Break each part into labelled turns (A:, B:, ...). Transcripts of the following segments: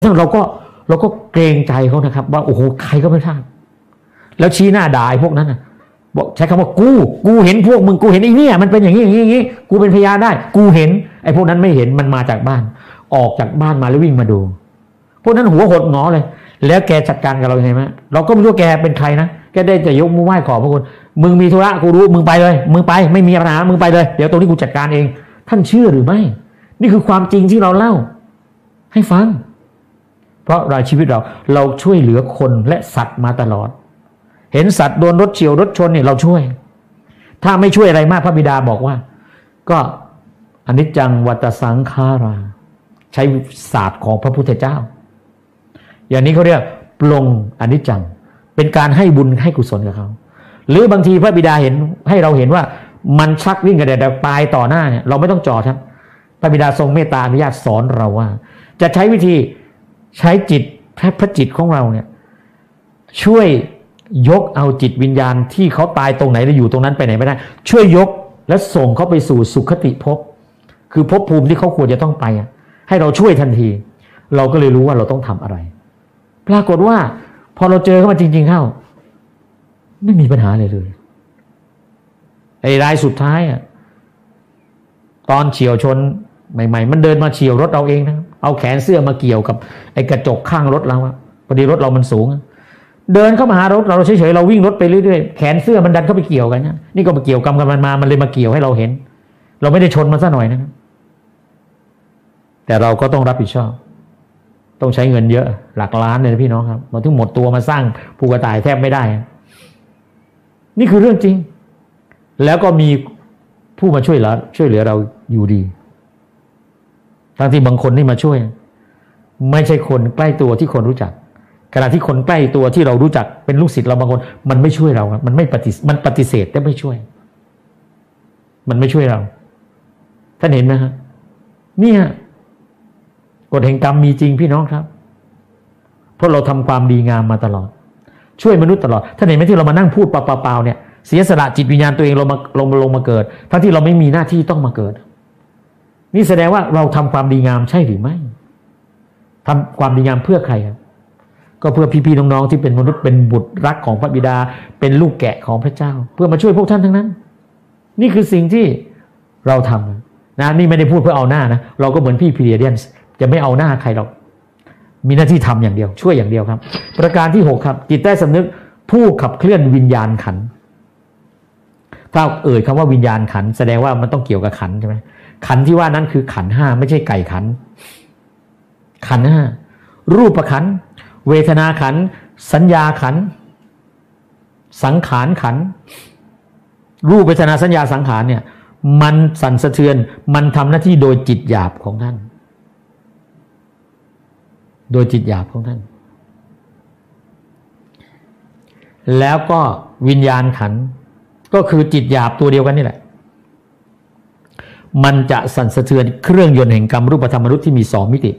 A: ซึ่งเราก็เกรงใจเขานะครับว่าโอ้โหใครก็ไม่ทราบแล้วชี้หน้าด่าพวกนั้นนะบอกใช้คำว่ากูเห็นพวกมึงกูเห็นไอ้เนี่ยมันเป็นอย่างนี้กูเป็นพยานได้กูเห็นไอ้พวกนั้นไม่เห็นมันมาจากบ้านออกจากบ้านมาแล้ววิ่งมาดูพวกนั้นหัวหดงอเลยแล้วแกจัดการกับเรายังไงมั้ยเราก็ไม่รู้แกเป็นใครนะแกได้จะยกมือไหว้ขอพระคุณมึงมีธุระกูรู้มึงไปเลยมึงไปไม่มีปัญหามึงไปเลยเดี๋ยวตรงนี้กูจัดการเองท่านเชื่อหรือไม่นี่คือความจริงที่เราเล่าให้ฟังเพราะรายชีวิตเราช่วยเหลือคนและสัตว์มาตลอดเห็นสัตว์โดนรถเฉี่ยวรถชนเนี่ยเราช่วยถ้าไม่ช่วยอะไรมากพระบิดาบอกว่าก็อนิจจังวัฏสังขาราใช้ศาสตร์ของพระพุทธเจ้าอย่างนี้เขาเรียกปลงอนิจจังเป็นการให้บุญให้กุศลกับเขาหรือบางทีพระบิดาเห็นให้เราเห็นว่ามันชักวิ่งกระเด็นตายต่อหน้าเนี่ยเราไม่ต้องจอดครับพระบิดาทรงเมตตาอนุญาตสอนเราว่าจะใช้วิธีใช้จิตพระจิตของเราเนี่ยช่วยยกเอาจิตวิญญาณที่เขาตายตรงไหนแล้วอยู่ตรงนั้นไปไหนไม่ได้ช่วยยกและส่งเขาไปสู่สุคติภพคือภพภูมิที่เขาควรจะต้องไปให้เราช่วยทันทีเราก็เลยรู้ว่าเราต้องทำอะไรปรากฏว่าพอเราเจอเข้ามาจริงๆเข้าไม่มีปัญหาเลยไอ้รายสุดท้ายตอนเฉี่ยวชนใหม่ๆมันเดินมาเฉี่ยวรถเราเองนะเอาแขนเสื้อมาเกี่ยวกับไอ้กระจกข้างรถเราพอดีรถเรามันสูงเดินเข้ามาหารถเราเฉยๆเราวิ่งรถไปเรื่อยๆแขนเสื้อมันดันเข้าไปเกี่ยวกันนี่ก็มาเกี่ยวกรรมกันมันเลยมาเกี่ยวให้เราเห็นเราไม่ได้ชนมันซะหน่อยนะครับแต่เราก็ต้องรับผิดชอบต้องใช้เงินเยอะหลักล้านเลยนะพี่น้องครับมาถึงหมดตัวมาสร้างภูกระต่ายแทบไม่ได้นี่คือเรื่องจริงแล้วก็มีผู้มาช่วยเหลือเราอยู่ดีทั้งที่บางคนที่มาช่วยไม่ใช่คนใกล้ตัวที่คนรู้จักขณะที่คนใกล้ตัวที่เรารู้จักเป็นลูกศิษย์เราบางคนมันไม่ช่วยเรามันปฏิเสธแต่ไม่ช่วยมันไม่ช่วยเราท่านเห็นไหมฮะเนี่ยกฎแห่งกรรมมีจริงพี่น้องครับเพราะเราทำความดีงามมาตลอดช่วยมนุษย์ตลอดท่านเห็นไหมที่เรามานั่งพูดเปล่าๆเนี่ยเสียสละจิตวิญญาณตัวเองลงมาเกิดทั้งที่เราไม่มีหน้าที่ต้องมาเกิดนี่แสดงว่าเราทำความดีงามใช่หรือไม่ทำความดีงามเพื่อใครครับก็เพื่อพี่ๆน้องๆที่เป็นมนุษย์เป็นบุตรรักของพระบิดาเป็นลูกแกะของพระเจ้าเพื่อมาช่วยพวกท่านทั้งนั้นนี่คือสิ่งที่เราทำนะนี่ไม่ได้พูดเพื่อเอาหน้านะเราก็เหมือนพี่พีเรียนจะไม่เอาหน้าใครหรอกมีหน้าที่ทำอย่างเดียวช่วยอย่างเดียวครับประการที่6ครับจิตใต้สำนึกผู้ขับเคลื่อนวิญญาณขันธ์ถ้าคำว่าวิญญาณขันธ์แสดงว่ามันต้องเกี่ยวกับขันธ์ใช่ไหมขันธ์ที่ว่านั้นคือขันธ์5ไม่ใช่ไก่ขันธ์ขันธ์5รูปขันธ์เวทนาขันธ์สัญญาขันธ์สังขารขันธ์รูปเวทนาสัญญาสังขารเนี่ยมันสั่นสะเทือนมันทำหน้าที่โดยจิตหยาบของท่านโดยจิตหยาบของท่านแล้วก็วิญญาณขันธ์ก็คือจิตหยาบตัวเดียวกันนี่แหละมันจะสั่นสะเทือนเครื่องยนต์แห่งกรรมรูปธรรมมนุษย์ที่มี2มิติ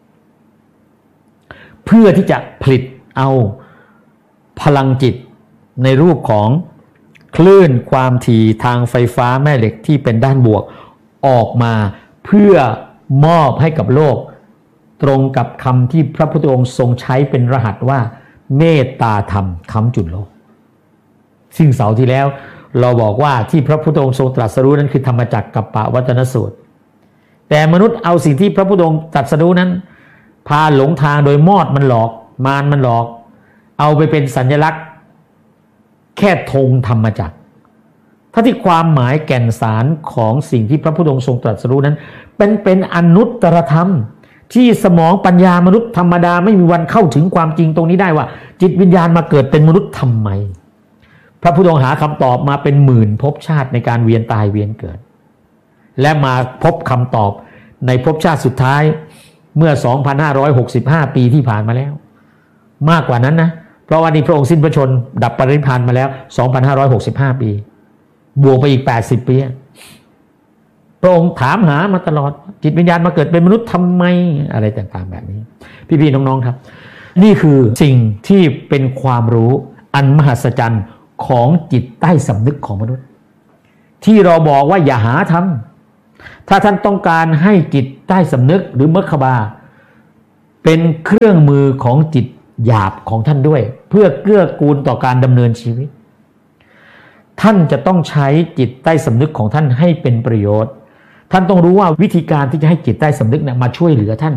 A: เพื่อที่จะผลิตเอาพลังจิตในรูปของคลื่นความถี่ทางไฟฟ้าแม่เหล็กที่เป็นด้านบวกออกมาเพื่อมอบให้กับโลกตรงกับคำที่พระพุทธองค์ทรงใช้เป็นรหัสว่าเมตตาธรรมค้ำจุนโลกซึ่งเสาร์ที่แล้วเราบอกว่าที่พระพุทธองค์ทรงตรัสรู้นั้นคือธรรมจักรกัปปวัตนสูตรแต่มนุษย์เอาสิ่งที่พระพุทธองค์ตรัสรู้นั้นพาหลงทางโดยมอดมันหลอกมารมันหลอกเอาไปเป็นสัญลักษณ์แค่ธงธรรมจักรถ้าที่ความหมายแก่นสารของสิ่งที่พระพุทธองค์ทรงตรัสรู้นั้นเป็นอนุตตรธรรมที่สมองปัญญามนุษย์ธรรมดาไม่มีวันเข้าถึงความจริงตรงนี้ได้ว่าจิตวิญญาณมาเกิดเป็นมนุษย์ทำไมพระพุทธองค์หาคำตอบมาเป็นหมื่นภพชาติในการเวียนตายเวียนเกิดและมาพบคำตอบในภพชาติสุดท้ายเมื่อ 2,565 ปีที่ผ่านมาแล้วมากกว่านั้นนะเพราะว่านี่พระองค์สิ้นพระชนม์ดับปรินิพพานมาแล้ว 2,565 ปีบวกไปอีก80ปีพระองค์ถามหามาตลอดจิตวิญญาณมาเกิดเป็นมนุษย์ทำไมอะไรต่างๆแบบนี้พี่ๆน้องๆครับนี่คือสิ่งที่เป็นความรู้อันมหัศจรรย์ของจิตใต้สำนึกของมนุษย์ที่เราบอกว่าอย่าหาทำถ้าท่านต้องการให้จิตใต้สำนึกหรือมัคคบาเป็นเครื่องมือของจิตหยาบของท่านด้วยเพื่อเกื้อกูลต่อการดำเนินชีวิตท่านจะต้องใช้จิตใต้สำนึกของท่านให้เป็นประโยชน์ท่านต้องรู้ว่าวิธีการที่จะให้จิตใต้สำนึกมาช่วยเหลือท่าน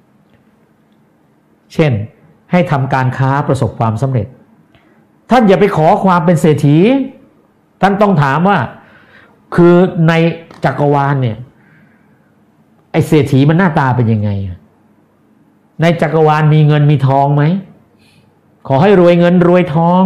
A: เช่นให้ทำการค้าประสบความสำเร็จท่านอย่าไปขอความเป็นเศรษฐีท่านต้องถามว่าคือในจักรวาลเนี่ยไอ้เศรษฐีมันหน้าตาเป็นยังไงในจักรวาลมีเงินมีทองไหมขอให้รวยเงินรวยทอง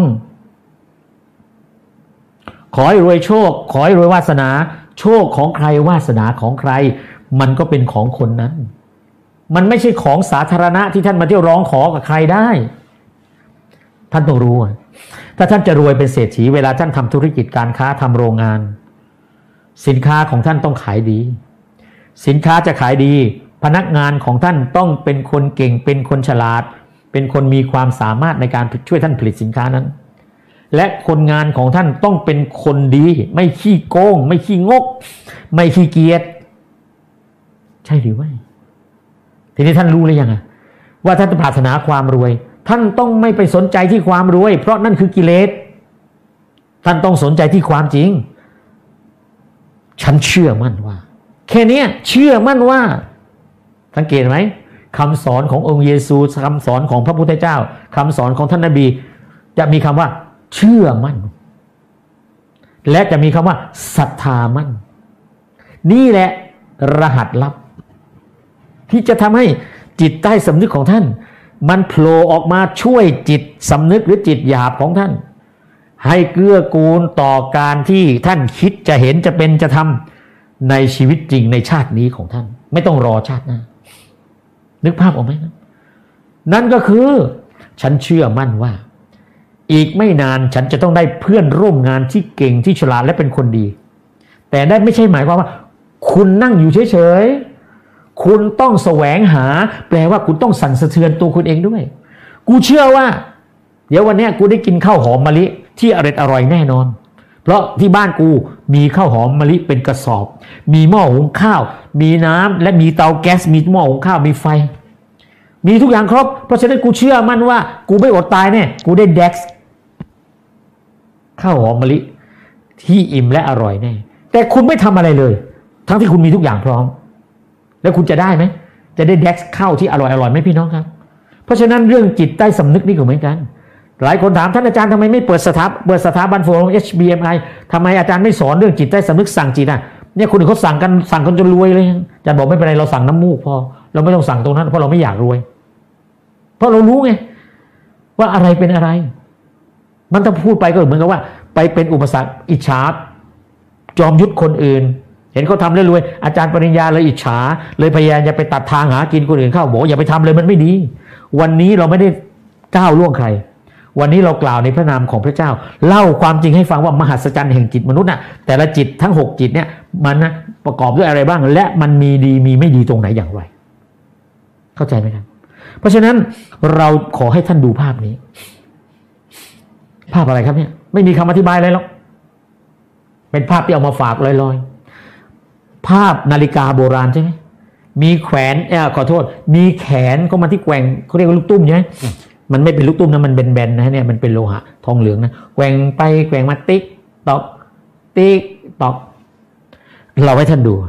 A: ขอให้รวยโชคขอให้รวยวาสนาโชคของใครวาสนาของใครมันก็เป็นของคนนั้นมันไม่ใช่ของสาธารณะที่ท่านมาเที่ยวร้องขอกับใครได้ท่านต้องรู้ถ้าท่านจะรวยเป็นเศรษฐีเวลาท่านทำธุรกิจการค้าทำโรงงานสินค้าของท่านต้องขายดีสินค้าจะขายดีพนักงานของท่านต้องเป็นคนเก่งเป็นคนฉลาดเป็นคนมีความสามารถในการช่วยท่านผลิตสินค้านั้นและคนงานของท่านต้องเป็นคนดีไม่ขี้โกงไม่ขี้งกไม่ขี้เกียจใช่หรือไม่ทีนี้ท่านรู้หรือยังว่าท่านจะปรารถนาความรวยท่านต้องไม่ไปสนใจที่ความรวยเพราะนั่นคือกิเลสท่านต้องสนใจที่ความจริงฉันเชื่อมั่นว่าแค่นี้เชื่อมั่นว่าสังเกตไหมคำสอนขององค์เยซูคำสอนของพระพุทธเจ้าคำสอนของท่านนบีจะมีคำว่าเชื่อมั่นและจะมีคำว่าศรัทธามั่นนี่แหละรหัสลับที่จะทำให้จิตใต้สำนึกของท่านมันโผล่ออกมาช่วยจิตสำนึกหรือจิตหยาบของท่านให้เกื้อกูลต่อการที่ท่านคิดจะเห็นจะเป็นจะทำในชีวิตจริงในชาตินี้ของท่านไม่ต้องรอชาติหน้านึกภาพออกไหมนั่นก็คือฉันเชื่อมั่นว่าอีกไม่นานฉันจะต้องได้เพื่อนร่วมงานที่เก่งที่ฉลาดและเป็นคนดีแต่ได้ไม่ใช่หมายความว่าคุณนั่งอยู่เฉยๆคุณต้องแสวงหาแปลว่าคุณต้องสั่นสะเทือนตัวคุณเองด้วยกูเชื่อว่าเดี๋ยววันนี้กูได้กินข้าวหอมมะลิที่อร่อยแน่นอนเพราะที่บ้านกูมีข้าวหอมมะลิเป็นกระสอบมีหม้อหุงข้าวมีน้ำและมีเตาแก๊สมีหม้อหุงข้าวมีไฟมีทุกอย่างครบเพราะฉะนั้นกูเชื่อมั่นว่ากูไม่อดตายแน่กูได้แดกซ์ข้าวหอมมะลิที่อิ่มและอร่อยแน่แต่คุณไม่ทำอะไรเลยทั้งที่คุณมีทุกอย่างพร้อมแล้วคุณจะได้ไหมจะได้แดกซ์ข้าวที่อร่อยไหมพี่น้องครับเพราะฉะนั้นเรื่องจิตใต้สำนึกนี่ก็เหมือนกันหลายคนถามท่านอาจารย์ทำไมไม่เปิดสถาบันโฟร์ HBMI ทำไมอาจารย์ไม่สอนเรื่องจิตใต้สำนึกสั่งจิตเนี่ยคนอื่นเขาสั่งกันจนรวยเลยอาจารย์บอกไม่เป็นไรเราสั่งน้ำมูกพอเราไม่ต้องสั่งตรงนั้นเพราะเราไม่อยากรวยเพราะเรารู้ไงว่าอะไรเป็นอะไรมันถ้าพูดไปก็เหมือนกับว่าไปเป็นอุปสรรคอิจฉาจอมยุทธคนอื่นเห็นเขาทำแล้วรวยอาจารย์ปริญญาเลยอิจฉาเลยพยายามจะไปตัดทางหากินคนอื่นเข้าบอกอย่าไปทำเลยมันไม่ดีวันนี้เราไม่ได้ก้าวล่วงใครวันนี้เรากล่าวในพระนามของพระเจ้าเล่าความจริงให้ฟังว่ามหัศจรรย์แห่งจิตมนุษย์น่ะแต่ละจิตทั้ง6จิตเนี่ยมันนะประกอบด้วยอะไรบ้างและมันมีดีมีไม่ดีตรงไหนอย่างไรเข้าใจไหมครับเพราะฉะนั้นเราขอให้ท่านดูภาพนี้ภาพอะไรครับเนี่ยไม่มีคำอธิบายอะไรหรอกเป็นภาพที่เอามาฝากลอยๆภาพนาฬิกาโบราณใช่ไหมมีแขวนขอโทษมีแขนเข้ามาที่แกว่งเขาเรียกว่าลูกตุ้มใช่ไหมมันไม่เป็นลูกตุ้มนะมันเป็นแบนนะเนี่ยมันเป็นโลหะทองเหลืองนะแกว่งไปแกว่งมาติ๊กตอกติ๊กตอกเราให้ท่านดู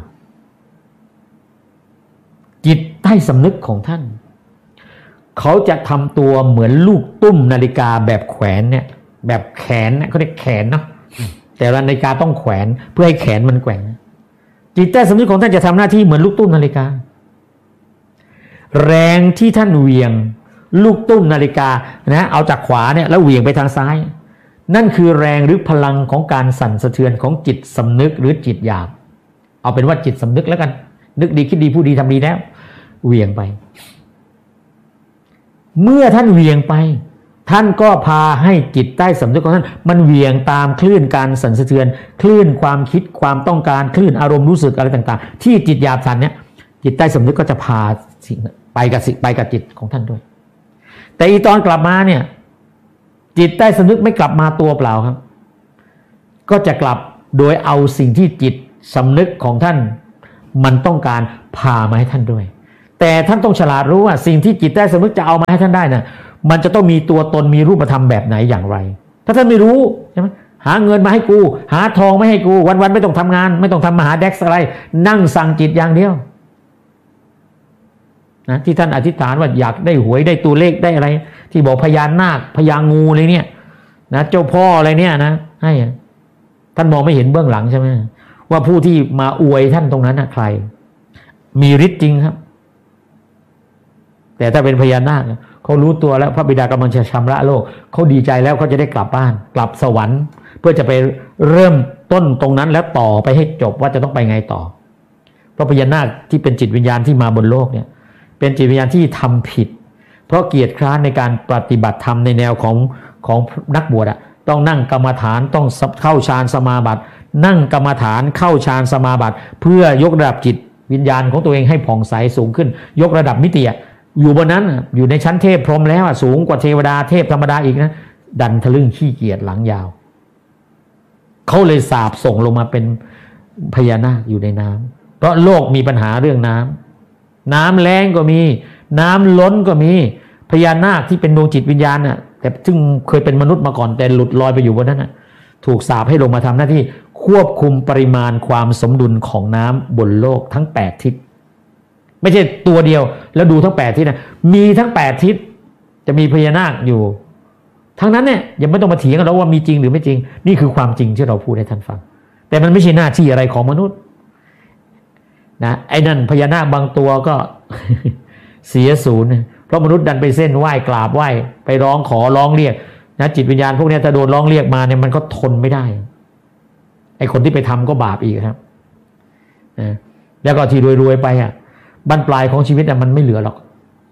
A: จิตใต้สำนึกของท่านเขาจะทำตัวเหมือนลูกตุ้มนาฬิกาแบบแขวนเนี่ยแบบแขนเขาเรียกแขนเนาะแต่นาฬิกาต้องแขวนเพื่อให้แขนมันแกว่งจิตใต้สำนึกของท่านจะทำหน้าที่เหมือนลูกตุ้มนาฬิกาแรงที่ท่านเหวี่ยงลูกตุ้มนาฬิกานะเอาจากขวาเนี่ยแล้วเหวี่ยงไปทางซ้ายนั่นคือแรงหรือพลังของการสั่นสะเทือนของจิตสำนึกหรือจิตหยาบเอาเป็นว่าจิตสำนึกแล้วกันนึกดีคิดดีพูดดีทำดีแล้วเหวี่ยงไปเมื่อท่านเหวี่ยงไปท่านก็พาให้จิตใต้สำนึกของท่านมันเหวี่ยงตามคลื่นการสั่นสะเทือนคลื่นความคิดความต้องการคลื่นอารมณ์รู้สึกอะไรต่างๆที่จิตหยาบสั่นเนี่ยจิตใต้สำนึกก็จะพาไปกับจิตของท่านด้วยแต่อีตอนกลับมาเนี่ยจิตใต้สำนึกไม่กลับมาตัวเปล่าครับก็จะกลับโดยเอาสิ่งที่จิตสำนึกของท่านมันต้องการพามาให้ท่านด้วยแต่ท่านต้องฉลาดรู้ว่าสิ่งที่จิตใต้สำนึกจะเอามาให้ท่านได้น่ะมันจะต้องมีตัวตนมีรูปธรรมแบบไหนอย่างไรถ้าท่านไม่รู้ใช่ไหมหาเงินมาให้กูหาทองไม่ให้กูวันๆไม่ต้องทำงานไม่ต้องทำมหาเด็กอะไรนั่งสั่งจิตอย่างเดียวนะที่ท่านอธิษฐานว่าอยากได้หวยได้ตัวเลขได้อะไรที่บอกพญานาคพญางูอะไรเนี่ยนะเจ้าพ่ออะไรเนี่ยนะให้ท่านมองไม่เห็นเบื้องหลังใช่ไหมว่าผู้ที่มาอวยท่านตรงนั้นนะใครมีฤทธิ์จริงครับแต่ถ้าเป็นพญานาคเขารู้ตัวแล้วพระบิดากำลังจะชำระโลกเขาดีใจแล้วเขาจะได้กลับบ้านกลับสวรรค์เพื่อจะไปเริ่มต้นตรงนั้นแล้วต่อไปให้จบว่าจะต้องไปไงต่อเพราะพญานาคที่เป็นจิตวิญญาณที่มาบนโลกเนี่ยเป็นจิตวิญญาณที่ทำผิดเพราะเกียรติคร้านในการปฏิบัติธรรมในแนวของนักบวชต้องนั่งกรรมฐานต้องเข้าฌานสมาบัตินั่งกรรมฐานเข้าฌานสมาบัติเพื่อยกระดับจิตวิญญาณของตัวเองให้ผ่องใสสูงขึ้นยกระดับมิติอยู่บนนั้นอยู่ในชั้นเทพพรหมแล้วสูงกว่าเทวดาเทพธรรมดาอีกนะดันทะลึ่งขี้เกียจหลังยาวเขาเลยสาบส่งลงมาเป็นพญานาคอยู่ในน้ำเพราะโลกมีปัญหาเรื่องน้ำแล้งก็มีน้ำล้นก็มีพญานาคที่เป็นดวงจิตวิญญาณน่ะแต่ซึ่งเคยเป็นมนุษย์มาก่อนแต่หลุดลอยไปอยู่บนนั้นน่ะถูกสาปให้ลงมาทำหน้าที่ควบคุมปริมาณความสมดุลของน้ำบนโลกทั้ง8ทิศไม่ใช่ตัวเดียวแล้วดูทั้ง8ทิศนะมีทั้ง8ทิศจะมีพญานาคอยู่ทั้งนั้นเนี่ยยังไม่ต้องมาเถียงกันแล้วว่ามีจริงหรือไม่จริงนี่คือความจริงที่เราพูดให้ท่านฟังแต่มันไม่ใช่หน้าที่อะไรของมนุษย์นะไอ้นั่นพญานาคบางตัวก็ เสียศูนย์เพราะมนุษย์ดันไปเส้นไหว้กราบไหว้ไปร้องขอร้องเรียกนะจิตวิญญาณพวกนี้ถ้าโดนร้องเรียกมาเนี่ยมันก็ทนไม่ได้ไอ้คนที่ไปทำก็บาปอีกครับนะแล้วก็ที่รวยๆไปบั้นปลายของชีวิตมันไม่เหลือหรอก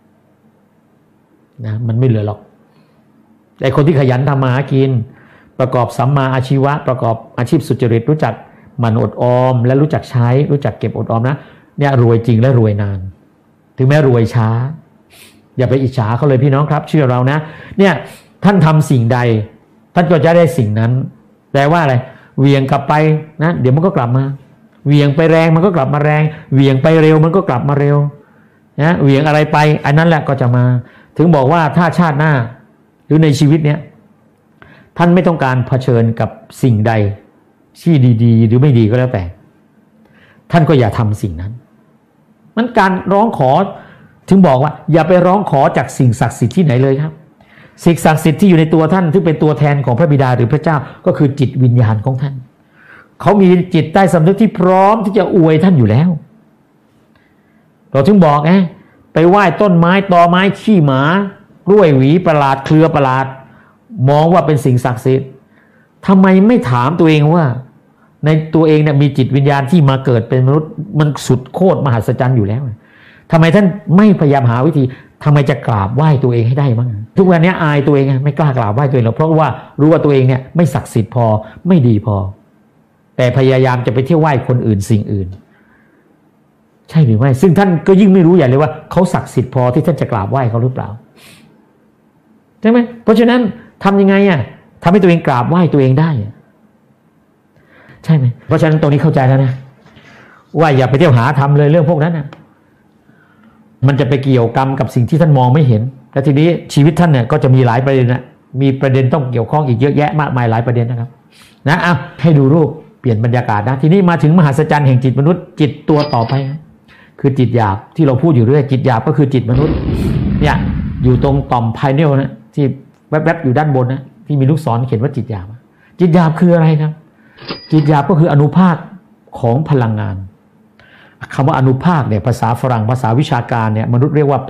A: นะมันไม่เหลือหรอกไอ้คนที่ขยันทำมาหากินประกอบสัมมาอาชีวะประกอบอาชีพสุจริตรู้จักหมั่นอดออมและรู้จักใช้รู้จักเก็บอดออมนะเนี่ยรวยจริงและรวยนานถึงแม้รวยช้าอย่าไปอิจฉาเขาเลยพี่น้องครับเชื่อเรานะเนี่ยท่านทำสิ่งใดท่านก็จะได้สิ่งนั้นแปลว่าอะไรเวียงกลับไปนะเดี๋ยวมันก็กลับมาเวียงไปแรงมันก็กลับมาแรงเวียงไปเร็วมันก็กลับมาเร็วนะเวียงอะไรไปอันนั้นแหละก็จะมาถึงบอกว่าถ้าชาติหน้าหรือในชีวิตเนี้ยท่านไม่ต้องการเผชิญกับสิ่งใดที่ดีๆหรือไม่ดีก็แล้วแต่ท่านก็อย่าทำสิ่งนั้นมันการร้องขอถึงบอกว่าอย่าไปร้องขอจากสิ่งศักดิ์สิทธิ์ที่ไหนเลยครับสิ่งศักดิ์สิทธิ์ที่อยู่ในตัวท่านที่เป็นตัวแทนของพระบิดาหรือพระเจ้าก็คือจิตวิญญาณของท่านเขามีจิตใต้สำนึกที่พร้อมที่จะอวยท่านอยู่แล้วเราถึงบอกไปไหว้ต้นไม้ตอไม้ขี้หมากล้วยหวีประหลาดเครือประหลาดมองว่าเป็นสิ่งศักดิ์สิทธิ์ทำไมไม่ถามตัวเองว่าในตัวเองเนี่ยมีจิตวิญญาณที่มาเกิดเป็นมนุษย์มันสุดโคตรมหัศจรรย์อยู่แล้วทำไมท่านไม่พยายามหาวิธีทำไมจะกราบไหว้ตัวเองให้ได้บ้างทุกวันนี้อายตัวเองไม่กล้ากราบไหว้ตัวเองหรอกเพราะว่ารู้ว่าตัวเองเนี่ยไม่ศักดิ์สิทธิ์พอไม่ดีพอแต่พยายามจะไปเที่ยวไหว้คนอื่นสิ่งอื่นใช่หรือไม่ซึ่งท่านก็ยิ่งไม่รู้ใหญ่เลยว่าเขาศักดิ์สิทธิ์พอที่ท่านจะกราบไหว้เขาหรือเปล่าใช่ไหมเพราะฉะนั้นทำยังไงทำให้ตัวเองกราบไหว้ตัวเองได้ใช่ไหมเพราะฉะนั้นตรงนี้เข้าใจแล้วนะว่าอย่าไปเที่ยวหาทำเลยเรื่องพวกนั้นมันจะไปเกี่ยวกรรมกับสิ่งที่ท่านมองไม่เห็นและทีนี้ชีวิตท่านเนี่ยก็จะมีหลายประเด็นมีประเด็นต้องเกี่ยวข้องอีกเยอะแยะมากมายหลายประเด็นนะครับนะให้ดูรูปเปลี่ยนบรรยากาศนะทีนี้มาถึงมหัศจรรย์แห่งจิตมนุษย์จิตตัวต่อไปคือจิตหยาบที่เราพูดอยู่เรื่อยจิตหยาบก็คือจิตมนุษย์เนี่ยอยู่ตรงต่อมไพเนลนะที่แวบๆอยู่ด้านบนนะที่มีลูกศรเขียนว่าจิตหยาบจิตหยาบคืออะไรครับจิตหยาบก็คืออนุภาคของพลังงานคำว่าอนุภาคเนี่ยภาษาฝรั่งภาษาวิชาการเนี่ยมนุษย์เรียกว่า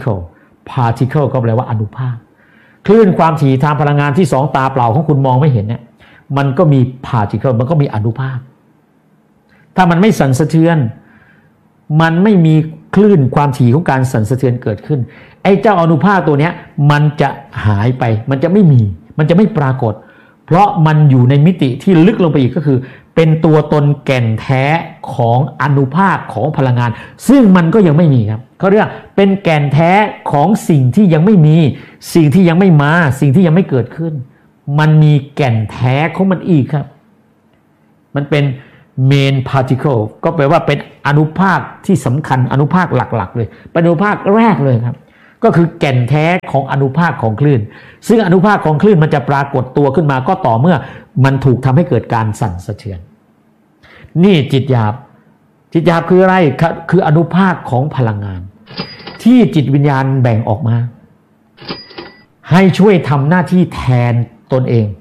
A: particle ก็แปลว่าอนุภาคคลื่นความถี่ทางพลังงานที่2ตาเปล่าของคุณมองไม่เห็นเนี่ยมันก็มี particle มันก็มีอนุภาคถ้ามันไม่สั่นสะเทือนมันไม่มีคลื่นความถี่ของการสั่นสะเทือนเกิดขึ้นไอ้เจ้าอนุภาคตัวเนี้ยมันจะหายไปมันจะไม่มีมันจะไม่ปรากฏเพราะมันอยู่ในมิติที่ลึกลงไปอีกก็คือเป็นตัวตนแก่นแท้ของอนุภาคของพลังงานซึ่งมันก็ยังไม่มีครับเขาเรียกเป็นแก่นแท้ของสิ่งที่ยังไม่มีสิ่งที่ยังไม่มาสิ่งที่ยังไม่เกิดขึ้นมันมีแก่นแท้ของมันอีกครับมันเป็น main particle ก็แปลว่าเป็นอนุภาคที่สำคัญอนุภาคหลักๆเลยเป็นอนุภาคแรกเลยครับก็คือแก่นแท้ของอนุภาคของคลื่นซึ่งอนุภาคของคลื่นมันจะปรากฏตัวขึ้นมาก็ต่อเมื่อมันถูกทำให้เกิดการสั่นสะเทือนนี่จิตหยาบคืออะไรคืออนุภาคของพลังงานที่จิตวิญญาณแบ่งออกมาให้ช่วยทำหน้าที่แทนตนเอง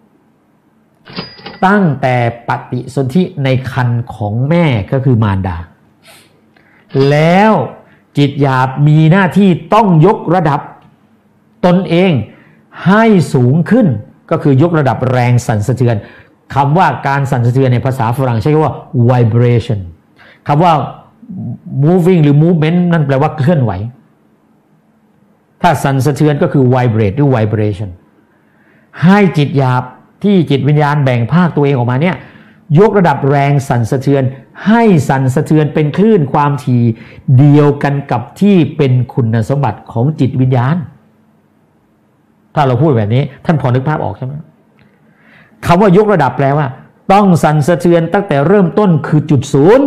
A: ตั้งแต่ปฏิสนธิในครรภ์ของแม่ก็คือมารดาแล้วจิตหยาบมีหน้าที่ต้องยกระดับตนเองให้สูงขึ้นก็คือยกระดับแรงสั่นสะเทือนคำว่าการสั่นสะเทือนในภาษาฝรั่งใช้คำว่า vibration คำว่า moving หรือ movement นั่นแปลว่าเคลื่อนไหวถ้าสั่นสะเทือนก็คือ vibrate หรือ vibration ให้จิตหยาบที่จิตวิญญาณแบ่งภาคตัวเองออกมาเนี่ยยกระดับแรงสั่นสะเทือนให้สั่นสะเทือนเป็นคลื่นความถี่เดียวกันกับที่เป็นคุณสมบัติของจิตวิญญาณถ้าเราพูดแบบนี้ท่านพอนึกภาพออกใช่ไหมคำว่ายกระดับแปลว่าต้องสั่นสะเทือนตั้งแต่เริ่มต้นคือจุดศูนย์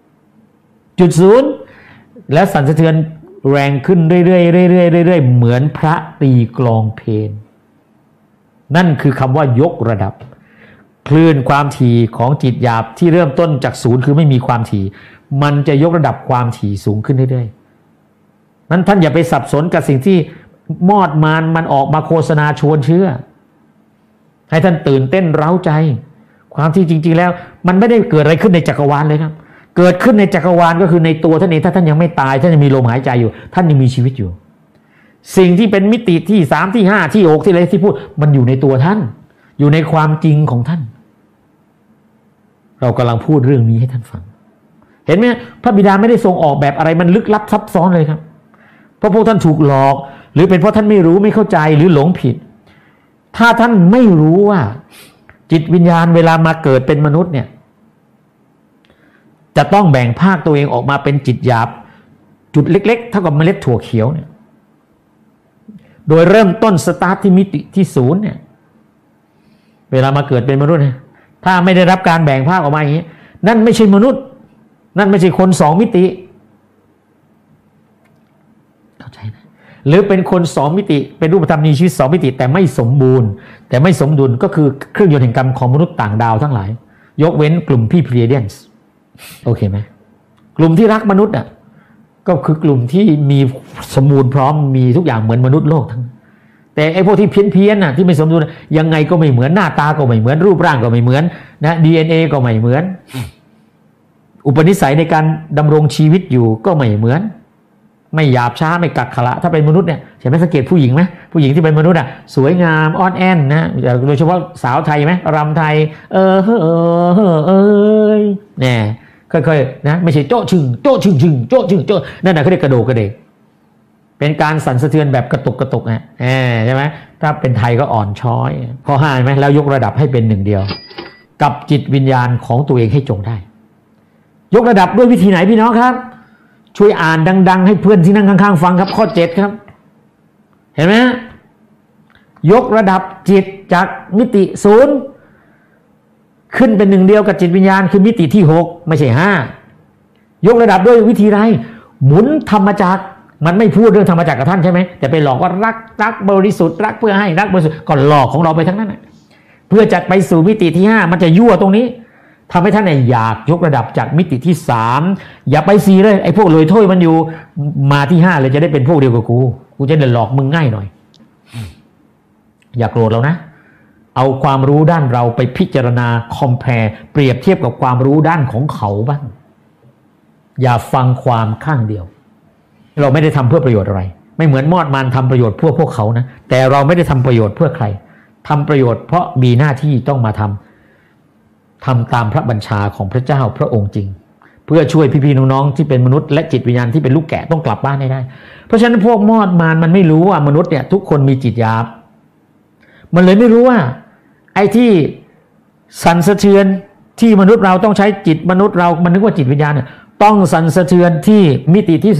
A: และสั่นสะเทือนแรงขึ้นเรื่อยๆเหมือนพระตีกลองเพลงนั่นคือคำว่ายกระดับคลื่นความถี่ของจิตหยาบที่เริ่มต้นจากศูนย์คือไม่มีความถี่มันจะยกระดับความถี่สูงขึ้นเรื่อยๆนั้นท่านอย่าไปสับสนกับสิ่งที่มอดมันออกมาโฆษณาชวนเชื่อให้ท่านตื่นเต้นเร้าใจความที่จริงๆแล้วมันไม่ได้เกิดอะไรขึ้นในจักรวาลเลยครับเกิดขึ้นในจักรวาลก็คือในตัวท่านเองถ้าท่านยังไม่ตายท่านยังมีลมหายใจอยู่ท่านยังมีชีวิตอยู่สิ่งที่เป็นมิติที่3ที่5ที่6ที่อะไรที่พูดมันอยู่ในตัวท่านอยู่ในความจริงของท่านเรากำลังพูดเรื่องนี้ให้ท่านฟังเห็นไหมพระบิดาไม่ได้ทรงออกแบบอะไรมันลึกลับซับซ้อนเลยครับเพราะพวกท่านถูกหลอกหรือเป็นเพราะท่านไม่รู้ไม่เข้าใจหรือหลงผิดถ้าท่านไม่รู้ว่าจิตวิญญาณเวลามาเกิดเป็นมนุษย์เนี่ยจะต้องแบ่งภาคตัวเองออกมาเป็นจิตหยาบจุดเล็กๆเท่ากับเมล็ดถั่วเขียวเนี่ยโดยเริ่มต้นสตาร์ทที่มิติที่ศูนย์เนี่ยเวลามาเกิดเป็นมนุษย์เนี่ยถ้าไม่ได้รับการแบ่งภาคออกมาอย่างนี้นั่นไม่ใช่มนุษย์นั่นไม่ใช่คน2มิติเข้าใจไหมหรือเป็นคน2มิติเป็นรูปธรรมมีชีวิต2มิติแต่ไม่สมบูรณ์แต่ไม่สมดุลก็คือเครื่องยนต์แห่งกรรมของมนุษย์ต่างดาวทั้งหลายยกเว้นกลุ่มพี่เพลียเดียนส์โอเคไหมกลุ่มที่รักมนุษย์อ่ะก็คือกลุ่มที่มีสมบูรณ์พร้อมมีทุกอย่างเหมือนมนุษย์โลกทั้งแต่ไอ้พวกที่เพี้ยนน่ะที่ไม่สมดุลยังไงก็ไม่เหมือนหน้าตาก็ไม่เหมือนรูปร่างก็ไม่เหมือนนะ DNA ก็ไม่เหมือนอุปนิสัยในการดำรงชีวิตอยู่ก็ไม่เหมือนไม่หยาบช้าไม่กักขระถ้าเป็นมนุษย์เนี่ยเห็นไหมสังเกตผู้หญิงไหมผู้หญิงที่เป็นมนุษย์อ่ะสวยงามอ่อนแอนนะโดยเฉพาะสาวไทยไหมรำไทยเนี่ยค่อยๆนะไม่ใช่โจ๊ะชึงโจ๊ะชึงชึงโจ๊ะชึงโจ๊ะนั่นน่ะเขาเรียกกระโดดกระเดกเป็นการสั่นสะเทือนแบบกระตุกกระตุกนะใช่ไหมถ้าเป็นไทยก็อ่อนช้อยข้อ5ไหมแล้วยกระดับให้เป็นหนึ่งเดียวกับจิตวิญญาณของตัวเองให้จงได้ยกระดับด้วยวิธีไหนพี่น้องครับช่วยอ่านดังๆให้เพื่อนที่นั่งข้างๆฟังครับข้อ7ครับเห็นไหมยกระดับจิตจากมิติ0ขึ้นเป็นหนึ่งเดียวกับจิตวิญญาณคือมิติที่6ไม่ใช่5ยกระดับด้วยวิธีไรหมุนธรรมจักรมันไม่พูดเรื่องธรรมจักรกับท่านใช่ไหมแต่ไปหลอกว่ารักบริสุทธิ์รักเพื่อให้รักบริสุทธิ์ก็หลอกของเราไปทั้งนั้นเพื่อจะไปสู่มิติที่5มันจะยั่วตรงนี้ทำให้ท่านอยากยกระดับจากมิติที่3อย่าไป4เลยไอ้พวกเลยถ้วยมันอยู่มาที่5เลยจะได้เป็นพวกเดียวกับกูจะได้หลอกมึงง่ายหน่อยอย่าโกรธเรานะเอาความรู้ด้านเราไปพิจารณาคอมแพร์เปรียบเทียบกับความรู้ด้านของเขาบ้างอย่าฟังความข้างเดียวเราไม่ได้ทำเพื่อประโยชน์อะไรไม่เหมือนมอดมันทำประโยชน์เพื่อพวกเขานะแต่เราไม่ได้ทำประโยชน์เพื่อใครทำประโยชน์เพราะมีหน้าที่ต้องมาทำตามพระบัญชาของพระเจ้าพระองค์จริงเพื่อช่วยพี่ๆน้องๆที่เป็นมนุษย์และจิตวิญญาณที่เป็นลูกแกะต้องกลับบ้านให้ได้เพราะฉะนั้นพวกมอดมันไม่รู้ว่ามนุษย์เนี่ยทุกคนมีจิตหยาบมันเลยไม่รู้ว่าไอ้ที่สั่นสะเทือนที่มนุษย์เราต้องใช้จิตมนุษย์เรามันนึกว่าจิตวิญญาณเนี่ยต้องสั่นสะเทือนที่มิติที่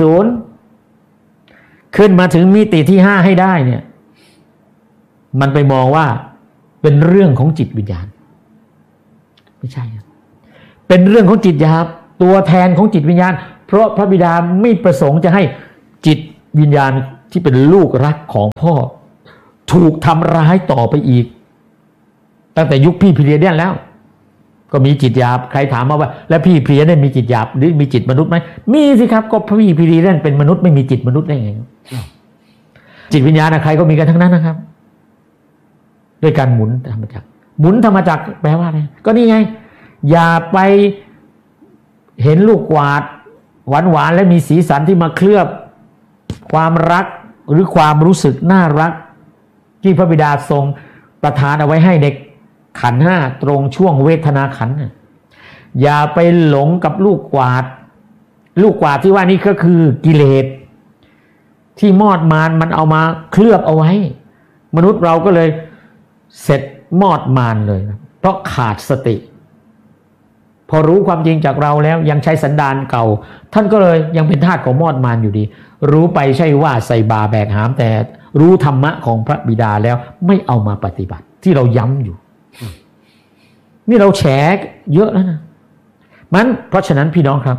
A: 0ขึ้นมาถึงมิติที่5ให้ได้เนี่ยมันไปมองว่าเป็นเรื่องของจิตวิญญาณไม่ใช่เป็นเป็นเรื่องของจิตหยาบตัวแทนของจิตวิญญาณเพราะพระบิดาไม่ประสงค์จะให้จิตวิญญาณที่เป็นลูกรักของพ่อถูกทำร้ายต่อไปอีกตั้งแต่ยุคพี่พีเรียนแล้วก็มีจิตหยาบใครถามมาว่าแล้วพี่พีเรียนมีจิตหยาบหรือมีจิตมนุษย์ไหมมีสิครับก็พี่พีเรียนเป็นมนุษย์ไม่มีจิตมนุษย์ได้ไงจิตวิญญาณใครก็มีกันทั้งนั้นนะครับด้วยการหมุนธรรมจักรหมุนธรรมจักรแปลว่าอะไรก็นี่ไงอย่าไปเห็นลูกกวาดหวานๆและมีสีสันที่มาเคลือบความรักหรือความรู้สึกน่ารักที่พระบิดาทรงประทานเอาไว้ให้ในขันธ์ห้าตรงช่วงเวทนาขันธ์อย่าไปหลงกับลูกกวาดที่ว่านี่ก็คือกิเลสที่มอดมารมันเอามาเคลือบเอาไว้มนุษย์เราก็เลยเสร็จมอดมารเลยนะเพราะขาดสติพอรู้ความจริงจากเราแล้วยังใช้สันดานเก่าท่านก็เลยยังเป็นทาสของมอดมารอยู่ดีรู้ไปใช่ว่าใส่บาแบกหามแต่รู้ธรรมะของพระบิดาแล้วไม่เอามาปฏิบัติที่เราย้ำอยู่นี่เราแฉเยอะแล้วนะเพราะฉะนั้นพี่น้องครับ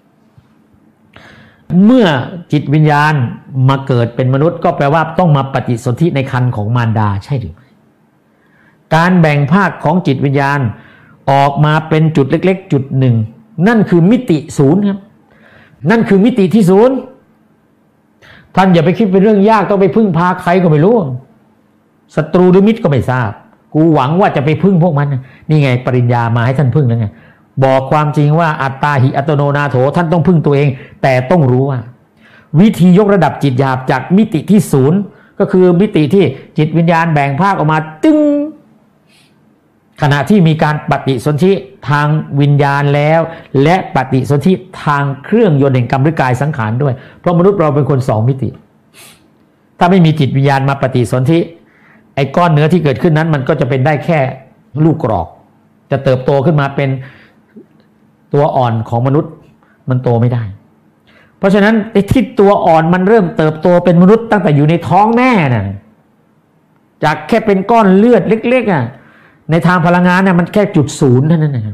A: เมื่อจิตวิญญาณมาเกิดเป็นมนุษย์ก็แปลว่าต้องมาปฏิสนธิในครรภ์ของมารดาใช่หรือไม่การแบ่งภาคของจิตวิญญาณออกมาเป็นจุดเล็กๆจุดหนึ่งนั่นคือมิติศูนย์ครับนั่นคือมิติที่ศูนย์ท่านอย่าไปคิดเป็นเรื่องยากต้องไปพึ่งพาใครก็ไม่รู้ศัตรูหรือมิตรก็ไม่ทราบกูหวังว่าจะไปพึ่งพวกมันนี่ไงปริญญามาให้ท่านพึ่งแล้วไงบอกความจริงว่าอัตตาหิอัตโนนาโถท่านต้องพึ่งตัวเองแต่ต้องรู้ว่าวิธียกระดับจิตหยาบจากมิติที่ศูนย์ก็คือมิติที่จิตวิญญาณแบ่งภาคออกมาตึ้งขณะที่มีการปฏิสนธิทางวิญญาณแล้วและปฏิสนธิทางเครื่องยนต์แห่งกรรมหรือกายสังขารด้วยเพราะมนุษย์เราเป็นคนสองมิติถ้าไม่มีจิตวิญญาณมาปฏิสนธิไอ้ก้อนเนื้อที่เกิดขึ้นนั้นมันก็จะเป็นได้แค่ลูกกรอกจะเติบโตขึ้นมาเป็นตัวอ่อนของมนุษย์มันโตไม่ได้เพราะฉะนั้นไอ้ที่ตัวอ่อนมันเริ่มเติบโตเป็นมนุษย์ตั้งแต่อยู่ในท้องแม่น่ะจากแค่เป็นก้อนเลือดเล็กๆในทางพลังงานเนี่ยมันแค่จุดศูนย์เท่านั้นนะครับ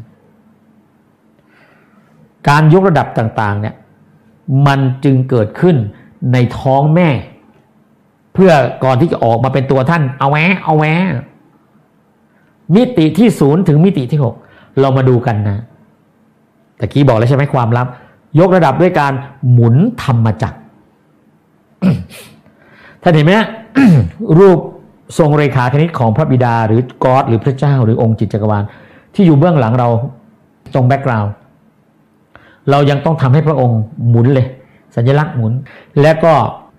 A: การยกระดับต่างๆเนี่ยมันจึงเกิดขึ้นในท้องแม่เพื่อก่อนที่จะออกมาเป็นตัวท่านเอาแวะมิติที่ศูนย์ถึงมิติที่6เรามาดูกันนะตะกี้บอกแล้วใช่ไหมความลับยกระดับด้วยการหมุนธรรมจักร ท่านเห็นไหม รูปทรงเรขาคณิตของพระบิดาหรือกอดหรือพระเจ้าหรือองค์จิตจักรวาลที่อยู่เบื้องหลังเราตรงแบ็กกราวด์เรายังต้องทำให้พระองค์หมุนเลยสัญลักษณ์หมุนและก็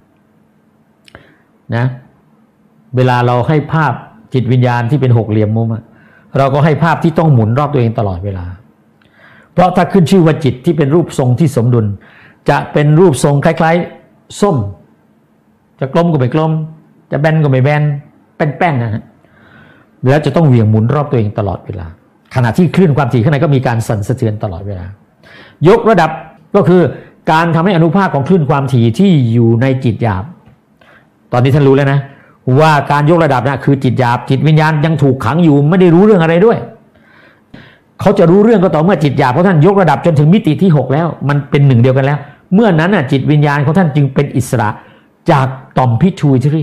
A: นะเวลาเราให้ภาพจิตวิญญาณที่เป็นหกเหลี่ยมมุมเราก็ให้ภาพที่ต้องหมุนรอบตัวเองตลอดเวลาเพราะถ้าขึ้นชื่อว่าจิตที่เป็นรูปทรงที่สมดุลจะเป็นรูปทรงคล้ายๆส้มจะกลมก็ไม่กลมจะแบนก็ไม่แบนแป้นๆนะฮะแล้วจะต้องเหวี่ยงหมุนรอบตัวเองตลอดเวลาขณะที่คลื่นความถี่ข้างในก็มีการสั่นสะเทือนตลอดเวลายกระดับก็คือการทำให้อนุภาคของคลื่นความถี่ที่อยู่ในจิตหยาบตอนนี้ท่านรู้แล้วนะว่าการยกระดับนะคือจิตหยาบจิตวิญญาณยังถูกขังอยู่ไม่ได้รู้เรื่องอะไรด้วยเขาจะรู้เรื่องก็ต่อเมื่อจิตหยาบของท่านยกระดับจนถึงมิติที่6แล้วมันเป็นหนึ่งเดียวกันแล้วเมื่อนั้นน่ะจิตวิญญาณของท่านจึงเป็นอิสระจากต่อมพิทูอิทรี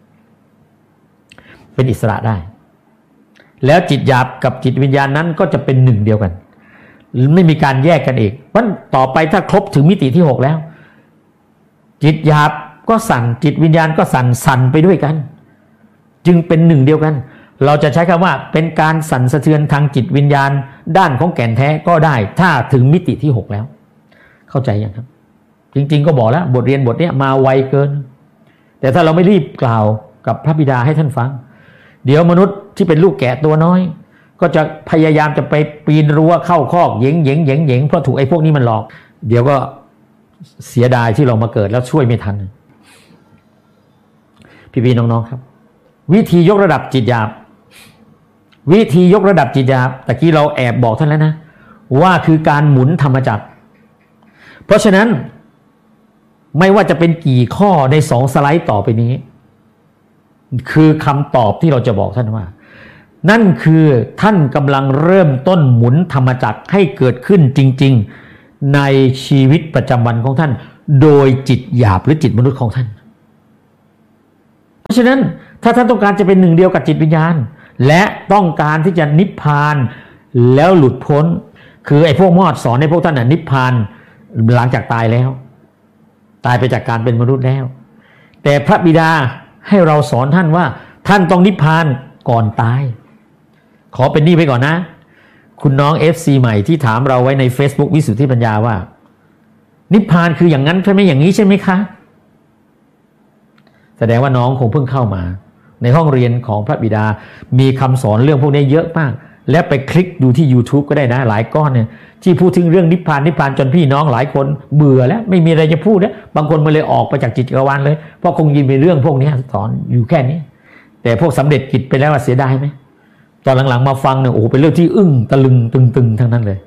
A: เป็นอิสระได้แล้วจิตหยาบกับจิตวิญญาณนั้นก็จะเป็นหนึ่งเดียวกันไม่มีการแยกกันอีกเพราะต่อไปถ้าครบถึงมิติที่6แล้วจิตหยาบก็สั่นจิตวิญญาณก็สั่นไปด้วยกันจึงเป็นหนึ่งเดียวกันเราจะใช้คำว่าเป็นการสั่นสะเทือนทางจิตวิญญาณด้านของแก่นแท้ก็ได้ถ้าถึงมิติที่6แล้วเข้าใจยังครับจริงๆก็บอกแล้วบทเรียนบทนี้มาไวเกินแต่ถ้าเราไม่รีบกล่าวกับพระบิดาให้ท่านฟังเดี๋ยวมนุษย์ที่เป็นลูกแกะตัวน้อยก็จะพยายามจะไปปีนรั้วเข้าคอกเหย่งเพราะถูกไอ้พวกนี้มันหลอกเดี๋ยวก็เสียดายที่เรามาเกิดแล้วช่วยไม่ทันพี่ๆน้องๆครับวิธียกระดับจิตหยาบวิธียกระดับจิตหยาบตะกี้เราแอบบอกท่านแล้วนะว่าคือการหมุนธรรมจักรเพราะฉะนั้นไม่ว่าจะเป็นกี่ข้อใน2 สไลด์ต่อไปนี้คือคำตอบที่เราจะบอกท่านว่านั่นคือท่านกำลังเริ่มต้นหมุนธรรมจักรให้เกิดขึ้นจริงๆในชีวิตประจำวันของท่านโดยจิตหยาบหรือจิตมนุษย์ของท่านเพราะฉะนั้นถ้าท่านต้องการจะเป็นหนึ่งเดียวกับจิตวิญญาณและต้องการที่จะนิพพานแล้วหลุดพ้นคือไอ้พวกมอดสอนให้พวกท่านนิพพานหลังจากตายแล้วตายไปจากการเป็นมนุษย์แล้วแต่พระบิดาให้เราสอนท่านว่าท่านต้องนิพพานก่อนตายขอเป็นนี่ไปก่อนนะคุณน้อง FC ใหม่ที่ถามเราไว้ใน Facebook วิสุทธิปัญญาว่านิพพานคืออย่างนั้นใช่ไหมอย่างนี้ใช่ไหมคะแสดงว่าน้องคงเพิ่งเข้ามาในห้องเรียนของพระบิดามีคำสอนเรื่องพวกนี้เยอะมากและไปคลิกดูที่ YouTube ก็ได้นะหลายก้อนเนี่ยที่พูดถึงเรื่องนิพพานจนพี่น้องหลายคนเบื่อแล้วไม่มีอะไรจะพูดแล้วบางคนมาเลยออกไปจากจิตจักรวาลเลยเพราะคงยินไปเรื่องพวกนี้สอนอยู่แค่นี้แต่พวกสำเร็จกิจไปแล้วเสียดายไหมตอนหลังๆมาฟังเนี่ยโอ้โหเป็นเรื่องที่อึ้งตะลึงตึงทั้งนั้นเลย